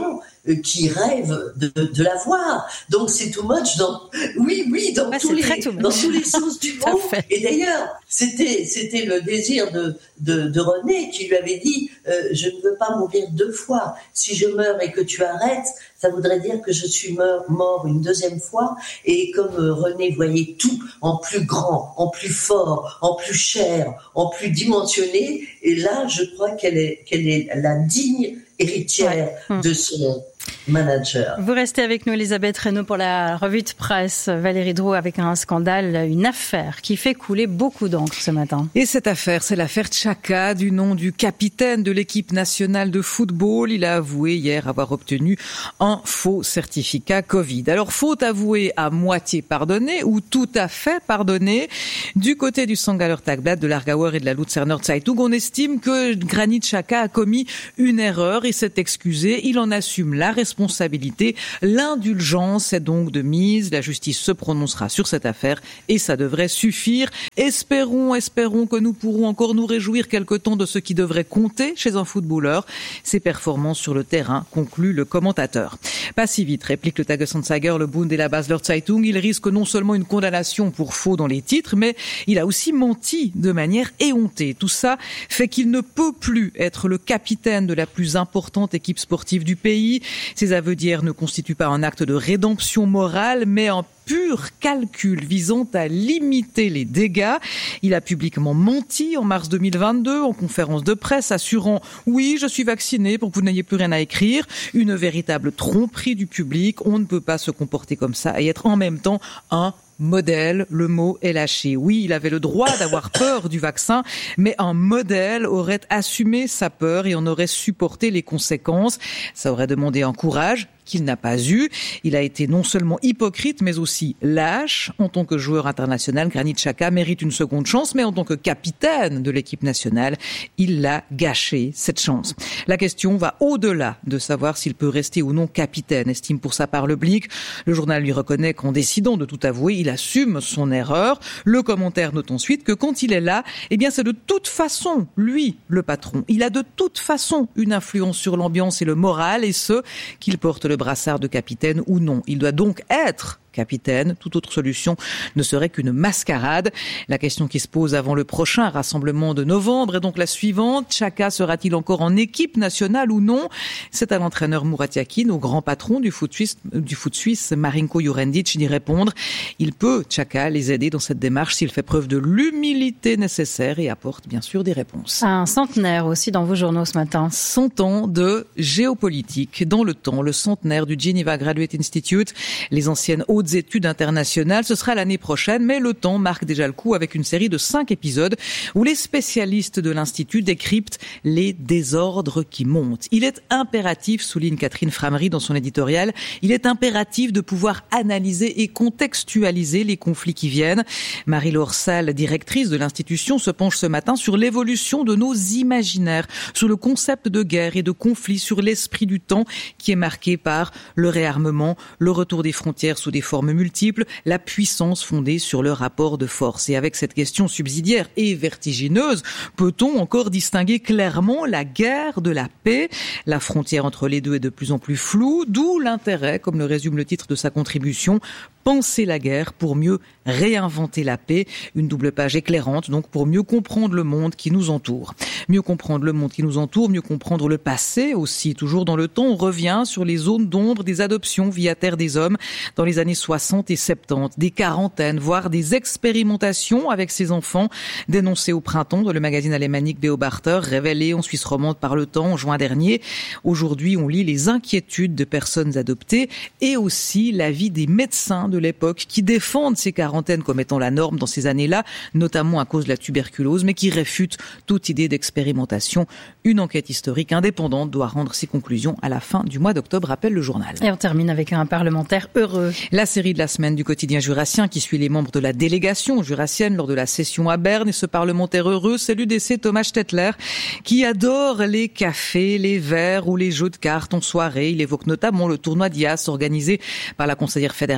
euh, qui rêvent de, de la voir. Donc c'est too much dans, oui, oui, dans ouais, tous les, dans tous les sens du mot. Et d'ailleurs, c'était, c'était le désir de, de, de René qui lui avait dit, euh, je ne veux pas mourir deux fois. Si je meurs et que tu arrêtes, ça voudrait dire que je suis mort, mort une deuxième fois. Et comme euh, René voyait tout en plus grand, en plus fort, en plus cher, en plus dimensionné, et là, je crois qu'elle est, qu'elle est la digne héritière ouais. de son manager. Vous restez avec nous, Elisabeth Reynaud, pour la revue de presse. Valérie Drouot, avec un scandale, une affaire qui fait couler beaucoup d'encre ce matin. Et cette affaire, c'est l'affaire Xhaka, du nom du capitaine de l'équipe nationale de football. Il a avoué hier avoir obtenu un faux certificat Covid. Alors, faute avouée à moitié pardonnée ou tout à fait pardonnée. Du côté du Sangaller Tagblatt, de l'Aargauer et de la Luzerner Zeitung, on estime que Granit Xhaka a commis une erreur et s'est excusé. Il en assume la responsabilité. L'indulgence est donc de mise. La justice se prononcera sur cette affaire et ça devrait suffire. Espérons, espérons que nous pourrons encore nous réjouir quelque temps de ce qui devrait compter chez un footballeur, ses performances sur le terrain, conclut le commentateur. Pas si vite, réplique le Tagesanzeiger, le Bund et la Basler Zeitung. Il risque non seulement une condamnation pour faux dans les titres, mais il a aussi menti de manière éhontée. Tout ça fait qu'il ne peut plus être le capitaine de la plus importante équipe sportive du pays. Ces aveux d'hier ne constituent pas un acte de rédemption morale, mais un pur calcul visant à limiter les dégâts. Il a publiquement menti en mars deux mille vingt-deux en conférence de presse, assurant « Oui, je suis vacciné pour que vous n'ayez plus rien à écrire ». Une véritable tromperie du public. On ne peut pas se comporter comme ça et être en même temps un modèle, le mot est lâché. Oui, il avait le droit d'avoir peur du vaccin, mais un modèle aurait assumé sa peur et en aurait supporté les conséquences. Ça aurait demandé un courage qu'il n'a pas eu. Il a été non seulement hypocrite, mais aussi lâche. En tant que joueur international, Granit Xhaka mérite une seconde chance, mais en tant que capitaine de l'équipe nationale, il l'a gâché, cette chance. La question va au-delà de savoir s'il peut rester ou non capitaine, estime pour sa part le Blick. Le journal lui reconnaît qu'en décidant de tout avouer, il assume son erreur. Le commentaire note ensuite que quand il est là, eh bien c'est de toute façon lui le patron. Il a de toute façon une influence sur l'ambiance et le moral, et ce, qu'il porte le brassard de capitaine ou non. Il doit donc être capitaine. Toute autre solution ne serait qu'une mascarade. La question qui se pose avant le prochain rassemblement de novembre est donc la suivante. Xhaka sera-t-il encore en équipe nationale ou non? C'est à l'entraîneur Murat Yakin, au grand patron du foot suisse, du foot suisse Marinko Jurendic, d'y répondre. Il peut, Xhaka, les aider dans cette démarche s'il fait preuve de l'humilité nécessaire et apporte bien sûr des réponses. Un centenaire aussi dans vos journaux ce matin. Cent ans de géopolitique dans le temps. Le centenaire du Geneva Graduate Institute, les anciennes hautes études internationales. Ce sera l'année prochaine, mais le temps marque déjà le coup avec une série de cinq épisodes où les spécialistes de l'Institut décryptent les désordres qui montent. Il est impératif, souligne Catherine Framery dans son éditorial, il est impératif de pouvoir analyser et contextualiser les conflits qui viennent. Marie-Laure Salle, directrice de l'institution, se penche ce matin sur l'évolution de nos imaginaires, sur le concept de guerre et de conflit, sur l'esprit du temps qui est marqué par le réarmement, le retour des frontières sous des formes multiples, la puissance fondée sur le rapport de force. Et avec cette question subsidiaire et vertigineuse, peut-on encore distinguer clairement la guerre de la paix? La frontière entre les deux est de plus en plus floue, d'où l'intérêt, comme le résume le titre de sa contribution, penser la guerre pour mieux réinventer la paix. Une double page éclairante, donc, pour mieux comprendre le monde qui nous entoure. Mieux comprendre le monde qui nous entoure, mieux comprendre le passé aussi. Toujours dans le temps, on revient sur les zones d'ombre des adoptions via Terre des Hommes dans les années soixante et soixante-dix. Des quarantaines, voire des expérimentations avec ces enfants dénoncées au printemps dans le magazine alémanique Beobachter, révélées en Suisse romande par le temps en juin dernier. Aujourd'hui, on lit les inquiétudes de personnes adoptées et aussi l'avis des médecins de l'époque qui défendent ces quarantaines comme étant la norme dans ces années-là, notamment à cause de la tuberculose, mais qui réfutent toute idée d'expérimentation. Une enquête historique indépendante doit rendre ses conclusions à la fin du mois d'octobre, rappelle le journal. Et on termine avec un parlementaire heureux. La série de la semaine du quotidien jurassien qui suit les membres de la délégation jurassienne lors de la session à Berne, et ce parlementaire heureux, c'est l'U D C Thomas Stettler qui adore les cafés, les verres ou les jeux de cartes en soirée. Il évoque notamment le tournoi d'I A S organisé par la conseillère fédérale Elisabeth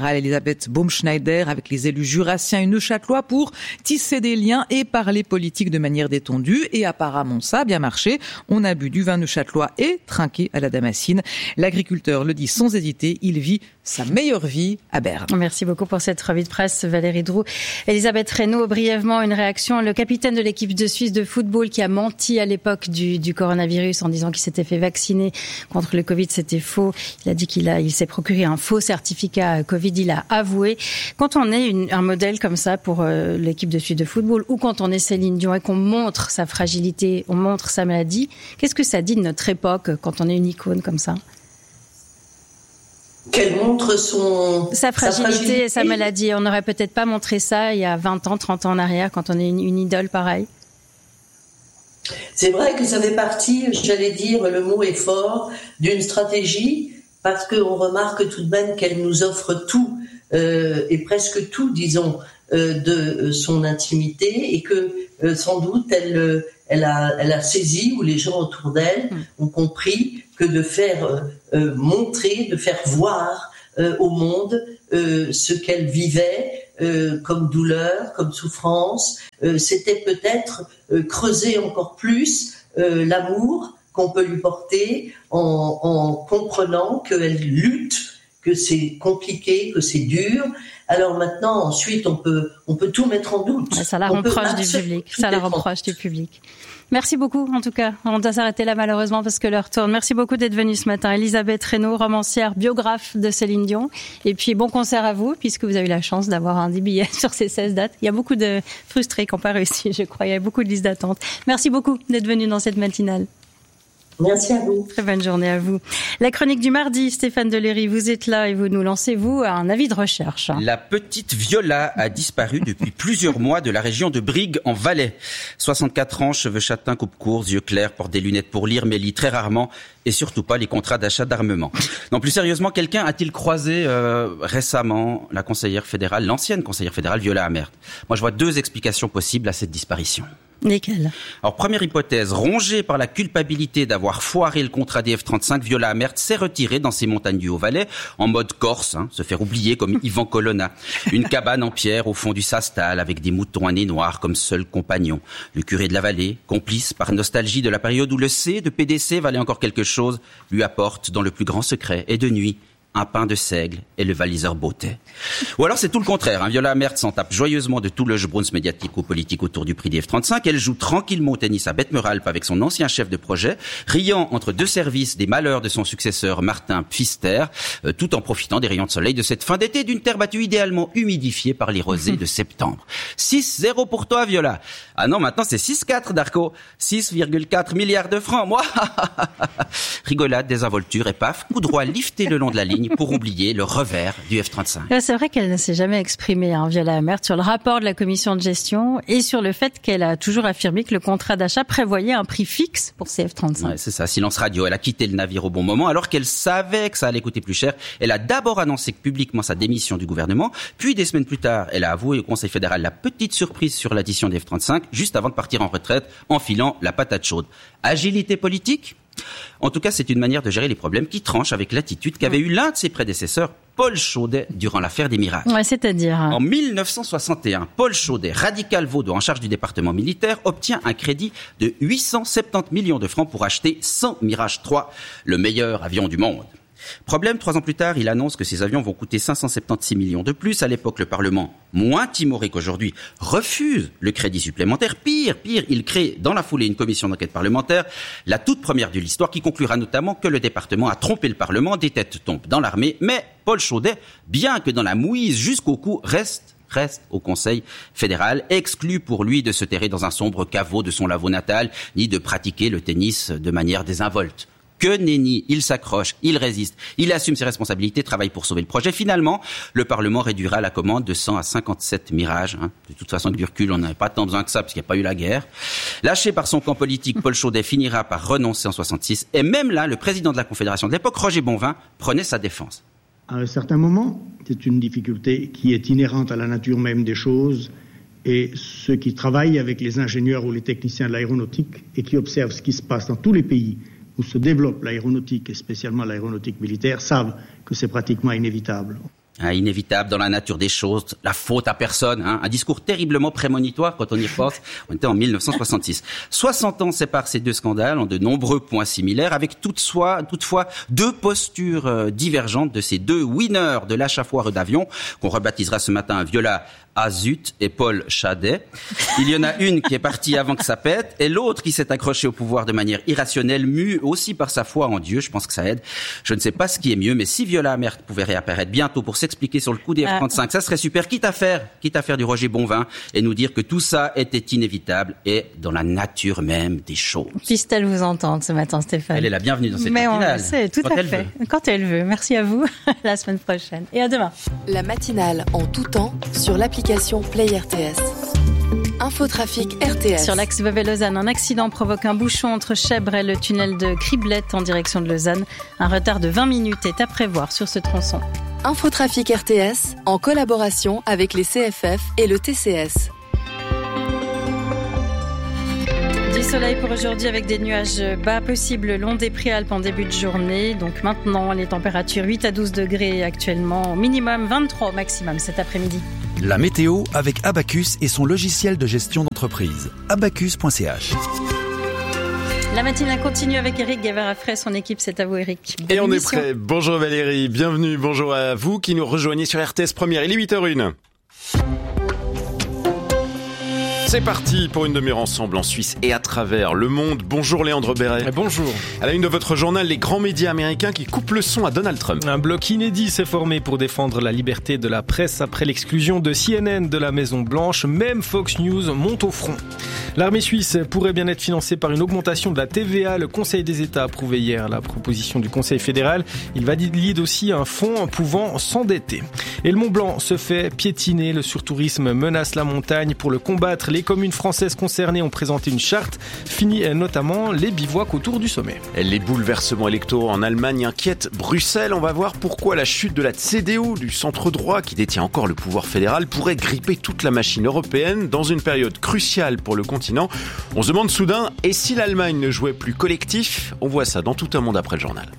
Elisabeth Baumschneider avec les élus jurassiens et neuchâtelois pour tisser des liens et parler politique de manière détendue. Et apparemment, ça a bien marché. On a bu du vin neuchâtelois et trinqué à la Damascine. L'agriculteur le dit sans hésiter, il vit sa meilleure vie à Berne. Merci beaucoup pour cette revue de presse, Valérie Droux. Elisabeth Reynaud, brièvement une réaction. Le capitaine de l'équipe de Suisse de football qui a menti à l'époque du, du coronavirus en disant qu'il s'était fait vacciner contre le Covid, c'était faux. Il a dit qu'il a, il s'est procuré un faux certificat Covid, il a avoué. Quand on est une, un modèle comme ça pour euh, l'équipe de Suisse de football ou quand on est Céline Dion et qu'on montre sa fragilité, on montre sa maladie, qu'est-ce que ça dit de notre époque quand on est une icône comme ça ? Qu'elle montre son... Sa fragilité, sa fragilité et sa maladie. On n'aurait peut-être pas montré ça il y a vingt ans, trente ans en arrière, quand on est une, une idole pareille. C'est vrai que ça fait partie, j'allais dire, le mot est fort, d'une stratégie, parce qu'on remarque tout de même qu'elle nous offre tout, euh, et presque tout, disons, euh, de son intimité, et que euh, sans doute elle, elle, a, elle a saisi, ou les gens autour d'elle ont compris, que de faire euh, euh, montrer, de faire voir euh, au monde euh, ce qu'elle vivait euh, comme douleur, comme souffrance, euh, c'était peut-être euh, creuser encore plus euh, l'amour qu'on peut lui porter en, en comprenant qu'elle lutte, que c'est compliqué, que c'est dur. Alors maintenant, ensuite, on peut, on peut tout mettre en doute. Ouais, ça la reproche du public. Ça la reproche du public. Merci beaucoup, en tout cas. On doit s'arrêter là, malheureusement, parce que l'heure tourne. Merci beaucoup d'être venue ce matin. Elisabeth Reynaud, romancière, biographe de Céline Dion. Et puis, bon concert à vous, puisque vous avez eu la chance d'avoir un des billets sur ces seize dates. Il y a beaucoup de frustrés qui n'ont pas réussi, je crois. Il y a beaucoup de listes d'attente. Merci beaucoup d'être venue dans cette matinale. Merci à vous. Très bonne journée à vous. La chronique du mardi, Stéphane Deléry, vous êtes là et vous nous lancez, vous, un avis de recherche. La petite Viola a disparu depuis plusieurs mois de la région de Brigue, en Valais. soixante-quatre ans, cheveux châtains, coupe courte, yeux clairs, porte des lunettes pour lire, mais lit très rarement et surtout pas les contrats d'achat d'armement. Non, plus sérieusement, quelqu'un a-t-il croisé euh, récemment la conseillère fédérale, l'ancienne conseillère fédérale Viola Amert? Moi, je vois deux explications possibles à cette disparition. Lesquelles? Alors, première hypothèse, rongée par la culpabilité d'avoir foiré le contrat des F trente-cinq, Viola Amert s'est retirée dans ses montagnes du Haut-Valais, en mode corse, hein, se faire oublier comme Yvan Colonna. Une cabane en pierre au fond du Sastal, avec des moutons à nez noir comme seul compagnon. Le curé de la vallée, complice par nostalgie de la période où le C de P D C valait encore quelque chose, lui apporte dans le plus grand secret, et de nuit, un pain de seigle et le valiseur Beauté. Ou alors c'est tout le contraire. Hein. Viola Amert s'en tape joyeusement de tout le jebrouns médiatique ou politique autour du prix des F trente-cinq. Elle joue tranquillement au tennis à Betmeralp avec son ancien chef de projet, riant entre deux services des malheurs de son successeur Martin Pfister, euh, tout en profitant des rayons de soleil de cette fin d'été d'une terre battue idéalement humidifiée par les rosées de septembre. six zéro pour toi, Viola. Ah non, maintenant c'est six quatre, Darko. six virgule quatre milliards de francs, moi. Rigolade, désinvolture et paf, coup droit lifté le long de la ligne pour oublier le revers du F trente-cinq. C'est vrai qu'elle ne s'est jamais exprimée, hein, Viola Amert, sur le rapport de la commission de gestion et sur le fait qu'elle a toujours affirmé que le contrat d'achat prévoyait un prix fixe pour ces F trente-cinq. Ouais, c'est ça, silence radio. Elle a quitté le navire au bon moment alors qu'elle savait que ça allait coûter plus cher. Elle a d'abord annoncé publiquement sa démission du gouvernement, puis des semaines plus tard, elle a avoué au Conseil fédéral la petite surprise sur l'addition des F trente-cinq, juste avant de partir en retraite, en filant la patate chaude. Agilité politique ? En tout cas, c'est une manière de gérer les problèmes qui tranche avec l'attitude qu'avait eu l'un de ses prédécesseurs, Paul Chaudet, durant l'affaire des Mirages. Ouais, c'est-à-dire... En mille neuf cent soixante et un, Paul Chaudet, radical vaudois en charge du département militaire, obtient un crédit de huit cent soixante-dix millions de francs pour acheter cent Mirage trois, le meilleur avion du monde. Problème, trois ans plus tard, il annonce que ces avions vont coûter cinq cent soixante-seize millions de plus. À l'époque, le Parlement, moins timoré qu'aujourd'hui, refuse le crédit supplémentaire. Pire, pire, il crée dans la foulée une commission d'enquête parlementaire, la toute première de l'histoire, qui conclura notamment que le département a trompé le Parlement, des têtes tombent dans l'armée. Mais Paul Chaudet, bien que dans la mouise jusqu'au cou, reste reste au Conseil fédéral, exclu pour lui de se terrer dans un sombre caveau de son Lavaux natal, ni de pratiquer le tennis de manière désinvolte. Que nenni, il s'accroche, il résiste, il assume ses responsabilités, travaille pour sauver le projet. Finalement, le Parlement réduira la commande de cent à cinquante-sept Mirages. Hein. De toute façon, avec du recul, on n'avait pas tant besoin que ça, parce qu'il n'y a pas eu la guerre. Lâché par son camp politique, Paul Chaudet finira par renoncer en soixante-six. Et même là, le président de la Confédération de l'époque, Roger Bonvin, prenait sa défense. À un certain moment, c'est une difficulté qui est inhérente à la nature même des choses. Et ceux qui travaillent avec les ingénieurs ou les techniciens de l'aéronautique et qui observent ce qui se passe dans tous les pays où se développe l'aéronautique, et spécialement l'aéronautique militaire, savent que c'est pratiquement inévitable. Hein, inévitable dans la nature des choses, la faute à personne, hein, un discours terriblement prémonitoire quand on y pense. On était en mille neuf cent soixante-six. soixante ans séparent ces deux scandales en de nombreux points similaires, avec toutefois, toutefois deux postures euh, divergentes de ces deux winners de l'achat foireux d'avions, qu'on rebaptisera ce matin Viola Azut et Paul Chadet. Il y en a une qui est partie avant que ça pète, et l'autre qui s'est accrochée au pouvoir de manière irrationnelle, mue aussi par sa foi en Dieu. Je pense que ça aide. Je ne sais pas ce qui est mieux, mais si Viola Amert pouvait réapparaître bientôt pour s'expliquer sur le coup des F trente-cinq, ça serait super, quitte à faire, quitte à faire du Roger Bonvin et nous dire que tout ça était inévitable et dans la nature même des choses. Puisse-t-elle vous entendre ce matin, Stéphane? Elle est la bienvenue dans cette Mais matinale. on le sait, tout à fait. Veut. Quand elle veut. Merci à vous. La semaine prochaine. Et à demain. La matinale en tout temps sur l'application Play R T S. Infotrafic R T S. Sur l'axe Vevey-Lausanne, un accident provoque un bouchon entre Chèvres et le tunnel de Criblette en direction de Lausanne. Un retard de vingt minutes est à prévoir sur ce tronçon. Infotrafic R T S en collaboration avec les C F F et le T C S. Du soleil pour aujourd'hui avec des nuages bas possibles le long des Préalpes en début de journée. Donc maintenant, les températures huit à douze degrés actuellement, au minimum vingt-trois au maximum cet après-midi. La météo avec Abacus et son logiciel de gestion d'entreprise. abacus point c h. La matinale continue avec Eric Guevara-Frey, son équipe, c'est à vous Eric. Bonne Et on émission. Est prêt. Bonjour Valérie, bienvenue, bonjour à vous qui nous rejoignez sur R T S Première. Il est huit heures zéro un. C'est parti pour une demi-heure ensemble en Suisse et à travers le monde. Bonjour Léandre Béret. Bonjour. À la une de votre journal, les grands médias américains qui coupent le son à Donald Trump. Un bloc inédit s'est formé pour défendre la liberté de la presse après l'exclusion de C N N de la Maison Blanche. Même Fox News monte au front. L'armée suisse pourrait bien être financée par une augmentation de la T V A. Le Conseil des États a approuvé hier la proposition du Conseil fédéral. Il valide aussi un fonds pouvant s'endetter. Et le Mont Blanc se fait piétiner. Le surtourisme menace la montagne. Pour le combattre, les communes françaises concernées ont présenté une charte, fini notamment les bivouacs autour du sommet. Les bouleversements électoraux en Allemagne inquiètent Bruxelles. On va voir pourquoi la chute de la C D U, du centre droit qui détient encore le pouvoir fédéral, pourrait gripper toute la machine européenne dans une période cruciale pour le continent. On se demande soudain, et si l'Allemagne ne jouait plus collectif? On voit ça dans Tout un monde après le journal.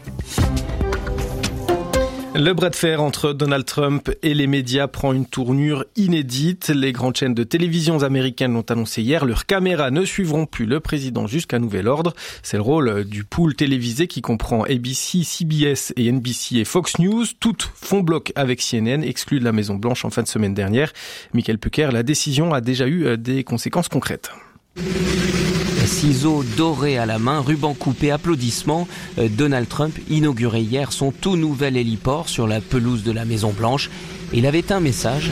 Le bras de fer entre Donald Trump et les médias prend une tournure inédite. Les grandes chaînes de télévision américaines l'ont annoncé hier. Leurs caméras ne suivront plus le président jusqu'à nouvel ordre. C'est le rôle du pool télévisé qui comprend A B C, C B S et N B C et Fox News. Toutes font bloc avec C N N, exclues de la Maison Blanche en fin de semaine dernière. Michael Pucker, la décision a déjà eu des conséquences concrètes. Ciseaux dorés à la main, ruban coupé, applaudissements. Donald Trump inaugurait hier son tout nouvel héliport sur la pelouse de la Maison Blanche. Il avait un message.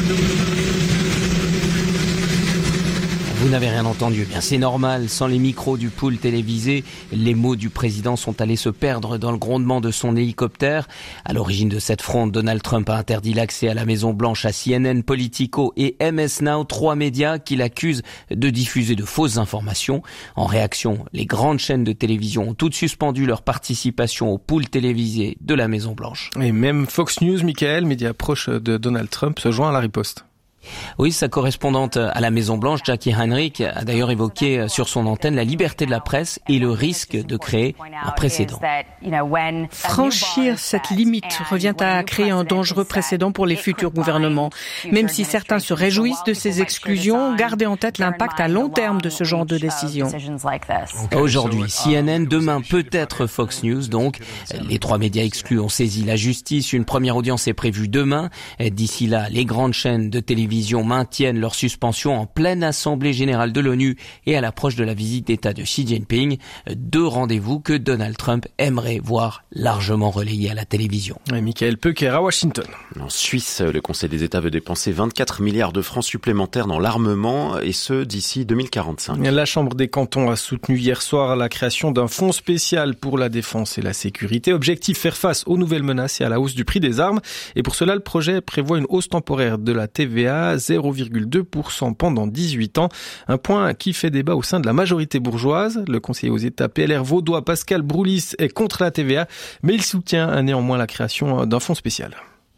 Vous n'avez rien entendu, bien c'est normal, sans les micros du pool télévisé, les mots du président sont allés se perdre dans le grondement de son hélicoptère. À l'origine de cette fronde, Donald Trump a interdit l'accès à la Maison Blanche à C N N, Politico et M S Now, trois médias qui l'accusent de diffuser de fausses informations. En réaction, les grandes chaînes de télévision ont toutes suspendu leur participation au pool télévisé de la Maison Blanche. Et même Fox News, Michael, média proche de Donald Trump, se joint à la riposte. Oui, sa correspondante à la Maison-Blanche, Jackie Heinrich, a d'ailleurs évoqué sur son antenne la liberté de la presse et le risque de créer un précédent. Franchir cette limite revient à créer un dangereux précédent pour les futurs gouvernements. Même si certains se réjouissent de ces exclusions, gardez en tête l'impact à long terme de ce genre de décision. Aujourd'hui, C N N, demain peut-être Fox News. Donc, les trois médias exclus ont saisi la justice. Une première audience est prévue demain. D'ici là, les grandes chaînes de télévision maintiennent leur suspension en pleine assemblée générale de l'ONU et à l'approche de la visite d'État de Xi Jinping. Deux rendez-vous que Donald Trump aimerait voir largement relayés à la télévision. Et Michael Peucker à Washington. En Suisse, le Conseil des États veut dépenser vingt-quatre milliards de francs supplémentaires dans l'armement et ce d'ici deux mille quarante-cinq. La Chambre des cantons a soutenu hier soir la création d'un fonds spécial pour la défense et la sécurité. Objectif, faire face aux nouvelles menaces et à la hausse du prix des armes. Et pour cela, le projet prévoit une hausse temporaire de la T V A, zéro virgule deux pour cent pendant dix-huit ans. Un point qui fait débat au sein de la majorité bourgeoise. Le conseiller aux États P L R vaudois Pascal Broulis est contre la T V A, mais il soutient néanmoins la création d'un fonds spécial.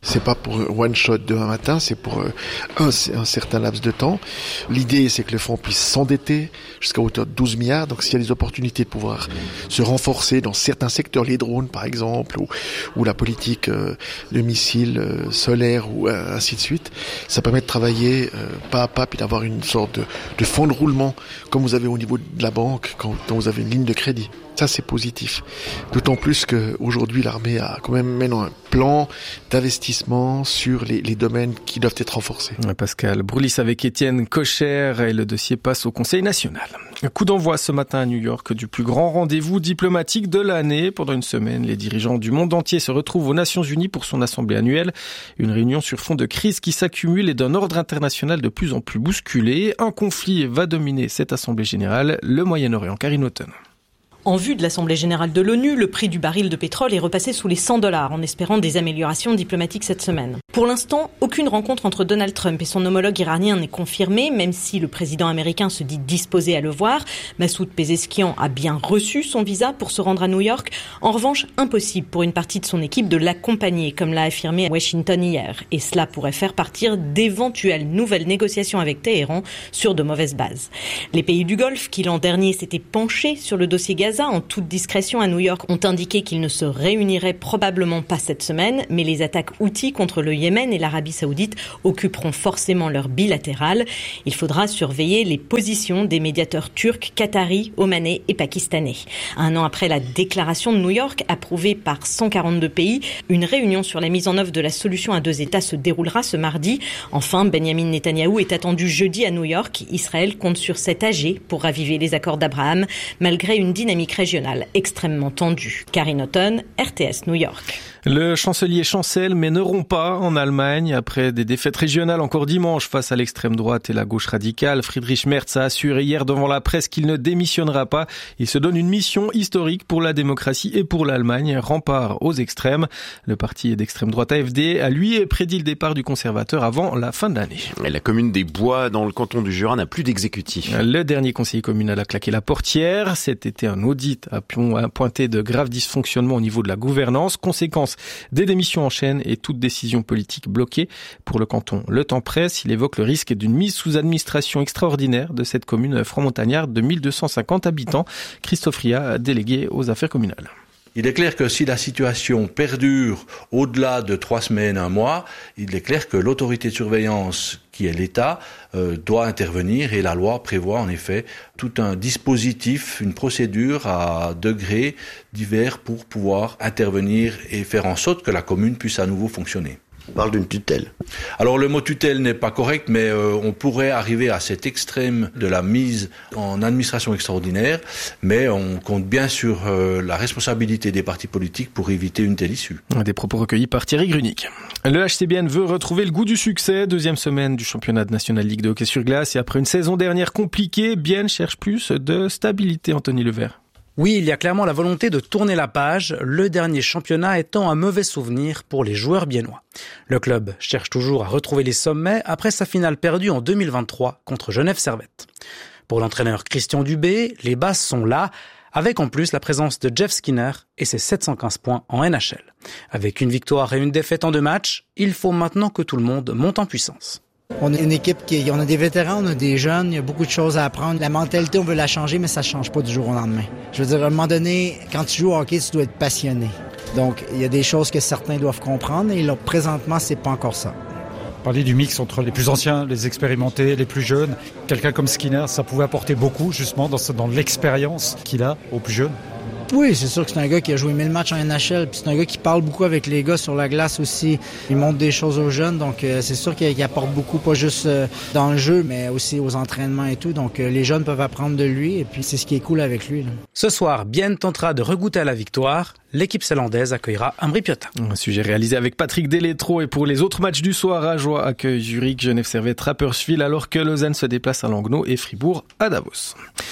C'est pas pour one shot demain matin, c'est pour un, un certain laps de temps. L'idée, c'est que le fonds puisse s'endetter jusqu'à hauteur de douze milliards. Donc, s'il y a des opportunités de pouvoir se renforcer dans certains secteurs, les drones par exemple, ou, ou la politique euh, de missiles euh, solaires, ou euh, ainsi de suite, ça permet de travailler euh, pas à pas, puis d'avoir une sorte de, de fonds de roulement, comme vous avez au niveau de la banque, quand, quand vous avez une ligne de crédit. Ça, c'est positif. D'autant plus qu'aujourd'hui, l'armée a quand même maintenant un plan d'investissement sur les, les domaines qui doivent être renforcés. Pascal Broulis avec Étienne Kocher et le dossier passe au Conseil national. Coup d'envoi ce matin à New York du plus grand rendez-vous diplomatique de l'année. Pendant une semaine, les dirigeants du monde entier se retrouvent aux Nations Unies pour son assemblée annuelle. Une réunion sur fond de crise qui s'accumule et d'un ordre international de plus en plus bousculé. Un conflit va dominer cette assemblée générale, le Moyen-Orient. Karine Houghton. En vue de l'Assemblée générale de l'ONU, le prix du baril de pétrole est repassé sous les cent dollars en espérant des améliorations diplomatiques cette semaine. Pour l'instant, aucune rencontre entre Donald Trump et son homologue iranien n'est confirmée, même si le président américain se dit disposé à le voir. Massoud Pezeshkian a bien reçu son visa pour se rendre à New York. En revanche, impossible pour une partie de son équipe de l'accompagner, comme l'a affirmé Washington hier. Et cela pourrait faire partir d'éventuelles nouvelles négociations avec Téhéran sur de mauvaises bases. Les pays du Golfe, qui l'an dernier s'étaient penchés sur le dossier Gaza, en toute discrétion à New York, ont indiqué qu'ils ne se réuniraient probablement pas cette semaine, mais les attaques Houthis contre le Yémen et l'Arabie Saoudite occuperont forcément leur bilatéral. Il faudra surveiller les positions des médiateurs turcs, qataris, omanais et pakistanais. Un an après la déclaration de New York, approuvée par cent quarante-deux pays, une réunion sur la mise en œuvre de la solution à deux États se déroulera ce mardi. Enfin, Benjamin Netanyahou est attendu jeudi à New York. Israël compte sur cet âgé pour raviver les accords d'Abraham, malgré une dynamique régionale extrêmement tendue. Karine Houghton, R T S New York. Le chancelier chancelle mais ne rompt pas en Allemagne. Après des défaites régionales encore dimanche face à l'extrême droite et la gauche radicale, Friedrich Merz a assuré hier devant la presse qu'il ne démissionnera pas. Il se donne une mission historique pour la démocratie et pour l'Allemagne, rempart aux extrêmes. Le parti d'extrême droite A F D a lui prédit le départ du conservateur avant la fin de l'année. La commune des Bois dans le canton du Jura n'a plus d'exécutif. Le dernier conseiller communal a claqué la portière. Cet été, un audit a pointé de graves dysfonctionnements au niveau de la gouvernance. Conséquence, des démissions en chaîne et toute décision politique bloquée. Pour le canton Le Temps Presse, il évoque le risque d'une mise sous administration extraordinaire de cette commune franc-montagnarde de mille deux cent cinquante habitants. Christophe Ria, délégué aux affaires communales. Il est clair que si la situation perdure au-delà de trois semaines, un mois, il est clair que l'autorité de surveillance, qui est l'État, euh, doit intervenir et la loi prévoit en effet tout un dispositif, une procédure à degrés divers pour pouvoir intervenir et faire en sorte que la commune puisse à nouveau fonctionner. On parle d'une tutelle. Alors le mot tutelle n'est pas correct, mais euh, on pourrait arriver à cet extrême de la mise en administration extraordinaire, mais on compte bien sur euh, la responsabilité des partis politiques pour éviter une telle issue. Des propos recueillis par Thierry Grunic. Le H C B N veut retrouver le goût du succès. Deuxième semaine du championnat de National League de hockey sur glace et après une saison dernière compliquée, Bienne cherche plus de stabilité. Anthony Levert. Oui, il y a clairement la volonté de tourner la page, le dernier championnat étant un mauvais souvenir pour les joueurs biennois. Le club cherche toujours à retrouver les sommets après sa finale perdue en deux mille vingt-trois contre Genève Servette. Pour l'entraîneur Christian Dubé, les bases sont là, avec en plus la présence de Jeff Skinner et ses sept cent quinze points en N H L. Avec une victoire et une défaite en deux matchs, il faut maintenant que tout le monde monte en puissance. On est une équipe qui, on a des vétérans, on a des jeunes, il y a beaucoup de choses à apprendre. La mentalité, on veut la changer, mais ça ne change pas du jour au lendemain. Je veux dire, à un moment donné, quand tu joues au hockey, tu dois être passionné. Donc, il y a des choses que certains doivent comprendre, et là, présentement, c'est pas encore ça. Parler du mix entre les plus anciens, les expérimentés, les plus jeunes. Quelqu'un comme Skinner, ça pouvait apporter beaucoup, justement, dans, dans l'expérience qu'il a aux plus jeunes. Oui, c'est sûr que c'est un gars qui a joué mille matchs en N H L, puis c'est un gars qui parle beaucoup avec les gars sur la glace aussi. Il montre des choses aux jeunes, donc euh, c'est sûr qu'il, qu'il apporte beaucoup, pas juste euh, dans le jeu, mais aussi aux entraînements et tout. Donc euh, les jeunes peuvent apprendre de lui, et puis c'est ce qui est cool avec lui, là. Ce soir, Bienne tentera de regoûter à la victoire. L'équipe zélandaise accueillera Ambri-Piotta. Un sujet réalisé avec Patrick Delétro. Et pour les autres matchs du soir, Ajoie accueille Zurich, Genève Servette, Rapperswil, alors que Lausanne se déplace à Langnau et Fribourg à Davos.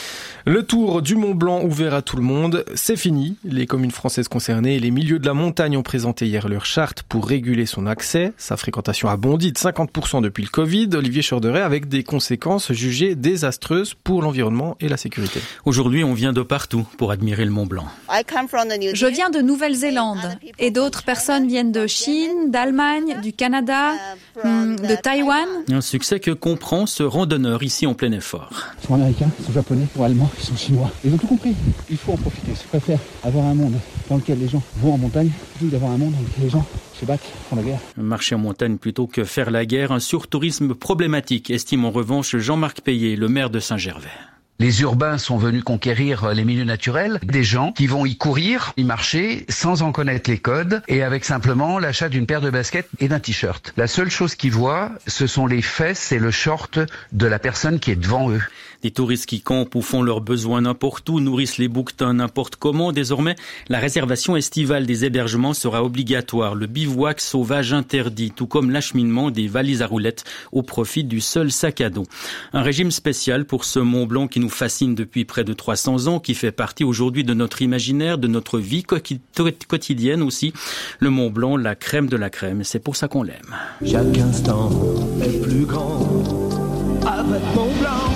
Le tour du Mont Blanc ouvert à tout le monde, c'est fini. Les communes françaises concernées et les milieux de la montagne ont présenté hier leur charte pour réguler son accès. Sa fréquentation a bondi de cinquante pour cent depuis le Covid. Olivier Chorderet, avec des conséquences jugées désastreuses pour l'environnement et la sécurité. Aujourd'hui, on vient de partout pour admirer le Mont Blanc. Je viens de Nouvelle-Zélande et d'autres personnes viennent de Chine, d'Allemagne, du Canada, de Taïwan. Un succès que comprend ce randonneur ici en plein effort. Ils sont américains, ils sont japonais, ils sont allemands, ils sont chinois. Ils ont tout compris. Il faut en profiter. Je préfère avoir un monde dans lequel les gens vont en montagne plutôt que d'avoir un monde dans lequel les gens se battent, font la guerre. Marcher en montagne plutôt que faire la guerre, un surtourisme problématique, estime en revanche Jean-Marc Payet, le maire de Saint-Gervais. Les urbains sont venus conquérir les milieux naturels, des gens qui vont y courir, y marcher, sans en connaître les codes, et avec simplement l'achat d'une paire de baskets et d'un t-shirt. La seule chose qu'ils voient, ce sont les fesses et le short de la personne qui est devant eux. Des touristes qui campent ou font leurs besoins n'importe où, nourrissent les bouquetins n'importe comment. Désormais, la réservation estivale des hébergements sera obligatoire. Le bivouac sauvage interdit, tout comme l'acheminement des valises à roulettes au profit du seul sac à dos. Un régime spécial pour ce Mont Blanc qui nous fascine depuis près de trois cents ans, qui fait partie aujourd'hui de notre imaginaire, de notre vie quotidienne aussi. Le Mont Blanc, la crème de la crème, c'est pour ça qu'on l'aime. Chaque instant est plus grand avec Mont Blanc.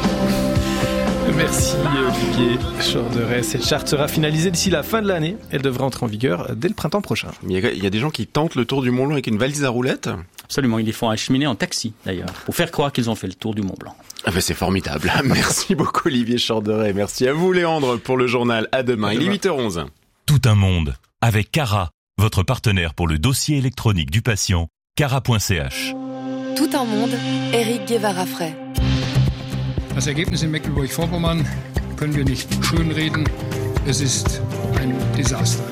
Merci Olivier Chorderet. Cette charte sera finalisée d'ici la fin de l'année. Elle devrait entrer en vigueur dès le printemps prochain. Il y a, il y a des gens qui tentent le tour du Mont Blanc avec une valise à roulettes. Absolument, ils les font acheminer en taxi d'ailleurs, pour faire croire qu'ils ont fait le tour du Mont Blanc. Ah ben c'est formidable. Merci beaucoup Olivier Chorderet. Merci à vous Léandre pour le journal. À demain. À demain. Il est huit heures onze. Tout un monde avec Cara, votre partenaire pour le dossier électronique du patient, cara point c h. Tout un monde, Eric Guevara-Frey. Das Ergebnis in Mecklenburg-Vorpommern können wir nicht schönreden. Es ist ein Desaster.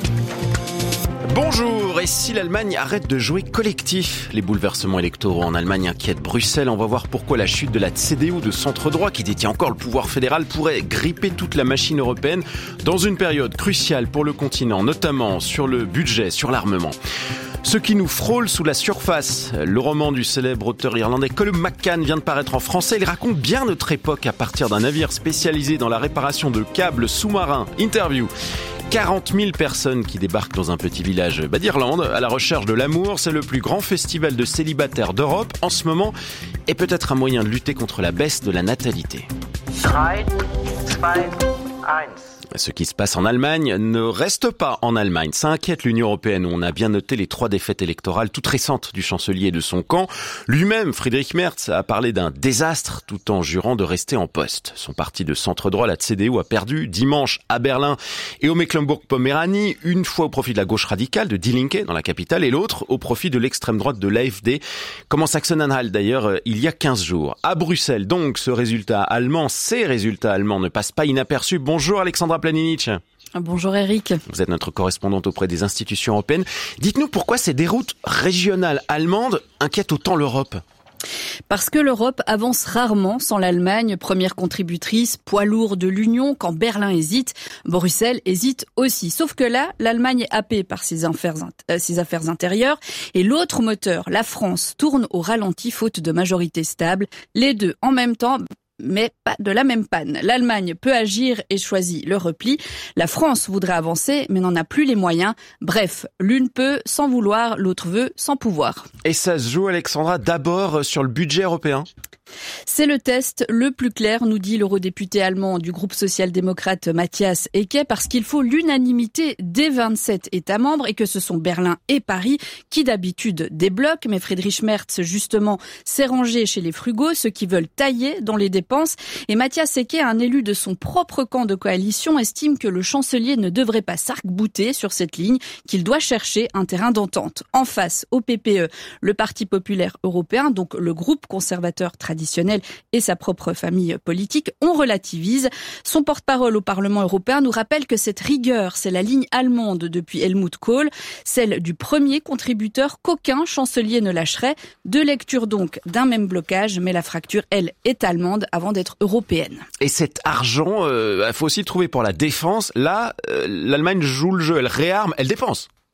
Bonjour, et si l'Allemagne arrête de jouer collectif? Les bouleversements électoraux en Allemagne inquiètent Bruxelles. On va voir pourquoi la chute de la C D U de centre-droit, qui détient encore le pouvoir fédéral, pourrait gripper toute la machine européenne dans une période cruciale pour le continent, notamment sur le budget, sur l'armement. Ce qui nous frôle sous la surface. Le roman du célèbre auteur irlandais Colum McCann vient de paraître en français. Il raconte bien notre époque à partir d'un navire spécialisé dans la réparation de câbles sous-marins. Interview. quarante mille personnes qui débarquent dans un petit village d'Irlande à la recherche de l'amour. C'est le plus grand festival de célibataires d'Europe en ce moment et peut-être un moyen de lutter contre la baisse de la natalité. trois, deux, un. Ce qui se passe en Allemagne ne reste pas en Allemagne. Ça inquiète l'Union européenne où on a bien noté les trois défaites électorales toutes récentes du chancelier et de son camp. Lui-même, Friedrich Merz, a parlé d'un désastre tout en jurant de rester en poste. Son parti de centre-droit, la C D U, a perdu dimanche à Berlin et au Mecklembourg-Poméranie, une fois au profit de la gauche radicale de Die Linke dans la capitale et l'autre au profit de l'extrême droite de l'A F D, comme en Sachsen-Anhalt d'ailleurs il y a quinze jours. À Bruxelles, donc, ce résultat allemand, ces résultats allemands ne passent pas inaperçus. Bonjour Alexandra Planinic. Bonjour Eric. Vous êtes notre correspondante auprès des institutions européennes. Dites-nous pourquoi ces déroutes régionales allemandes inquiètent autant l'Europe. Parce que l'Europe avance rarement sans l'Allemagne, première contributrice, poids lourd de l'Union. Quand Berlin hésite, Bruxelles hésite aussi. Sauf que là, l'Allemagne est happée par ses affaires, euh, ses affaires intérieures et l'autre moteur, la France, tourne au ralenti faute de majorité stable. Les deux en même temps, mais pas de la même panne. L'Allemagne peut agir et choisit le repli. La France voudrait avancer, mais n'en a plus les moyens. Bref, l'une peut sans vouloir, l'autre veut sans pouvoir. Et ça se joue, Alexandra, d'abord sur le budget européen. C'est le test le plus clair, nous dit l'eurodéputé allemand du groupe social-démocrate Matthias Ecke, parce qu'il faut l'unanimité des vingt-sept États membres et que ce sont Berlin et Paris qui d'habitude débloquent. Mais Friedrich Merz, justement, s'est rangé chez les frugaux, ceux qui veulent tailler dans les dépenses. Et Matthias Ecke, un élu de son propre camp de coalition, estime que le chancelier ne devrait pas s'arc-bouter sur cette ligne, qu'il doit chercher un terrain d'entente. En face, au P P E, le Parti populaire européen, donc le groupe conservateur traditionnel, et sa propre famille politique, on relativise. Son porte-parole au Parlement européen nous rappelle que cette rigueur, c'est la ligne allemande depuis Helmut Kohl, celle du premier contributeur qu'aucun chancelier ne lâcherait. Deux lectures donc d'un même blocage, mais la fracture, elle, est allemande avant d'être européenne. Et cet argent, il euh, faut aussi le trouver pour la défense. Là, euh, l'Allemagne joue le jeu, elle réarme, elle dépense.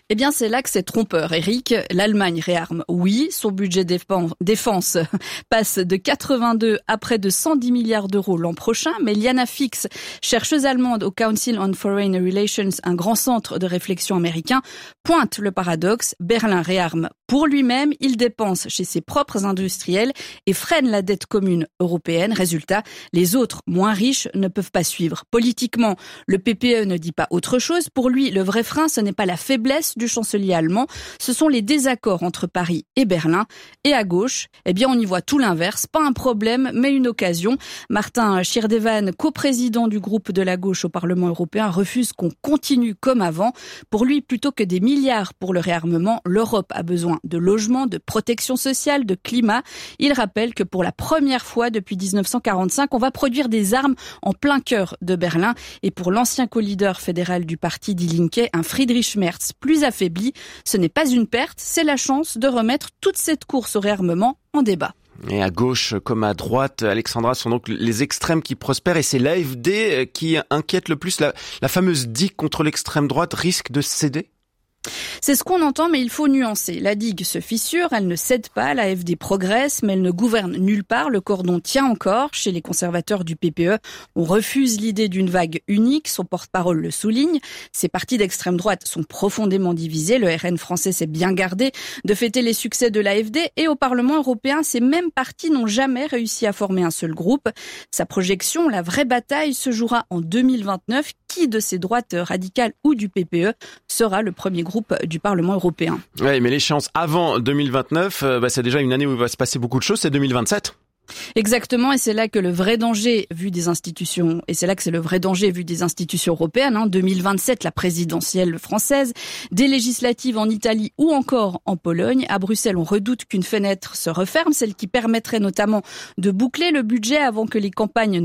Eh bien, c'est là que c'est trompeur, Eric. L'Allemagne réarme, oui. Son budget défense passe de quatre-vingt-deux à près de cent dix milliards d'euros l'an prochain. Mais Liana Fix, chercheuse allemande au Council on Foreign Relations, un grand centre de réflexion américain, pointe le paradoxe. Berlin réarme pour lui-même, il dépense chez ses propres industriels et freine la dette commune européenne. Résultat, les autres, moins riches, ne peuvent pas suivre. Politiquement, le P P E ne dit pas autre chose. Pour lui, le vrai frein, ce n'est pas la faiblesse du chancelier allemand, ce sont les désaccords entre Paris et Berlin. Et à gauche, eh bien, on y voit tout l'inverse. Pas un problème, mais une occasion. Martin Schirdewan, coprésident du groupe de la gauche au Parlement européen, refuse qu'on continue comme avant. Pour lui, plutôt que des milliards pour le réarmement, l'Europe a besoin de logement, de protection sociale, de climat. Il rappelle que pour la première fois depuis dix-neuf cent quarante-cinq, on va produire des armes en plein cœur de Berlin. Et pour l'ancien co-leader fédéral du parti Die Linke, un Friedrich Merz plus affaibli, ce n'est pas une perte, c'est la chance de remettre toute cette course au réarmement en débat. Et à gauche comme à droite, Alexandra, sont donc les extrêmes qui prospèrent et c'est l'A F D qui inquiète le plus. La, la fameuse digue contre l'extrême droite risque de céder ? C'est ce qu'on entend, mais il faut nuancer. La digue se fissure, elle ne cède pas, l'A F D progresse, mais elle ne gouverne nulle part. Le cordon tient encore. Chez les conservateurs du P P E, on refuse l'idée d'une vague unique. Son porte-parole le souligne. Ces partis d'extrême droite sont profondément divisés. Le R N français s'est bien gardé de fêter les succès de l'A F D. Et au Parlement européen, ces mêmes partis n'ont jamais réussi à former un seul groupe. Sa projection, la vraie bataille, se jouera en deux mille vingt-neuf. Qui de ces droites radicales ou du P P E sera le premier groupe du Parlement européen? Oui, mais l'échéance avant deux mille vingt-neuf, euh, bah, c'est déjà une année où il va se passer beaucoup de choses, c'est deux mille vingt-sept. Exactement, et c'est là que le vrai danger vu des institutions, et c'est là que c'est le vrai danger vu des institutions européennes, hein, deux mille vingt-sept, la présidentielle française, des législatives en Italie ou encore en Pologne. À Bruxelles, on redoute qu'une fenêtre se referme, celle qui permettrait notamment de boucler le budget avant que les campagnes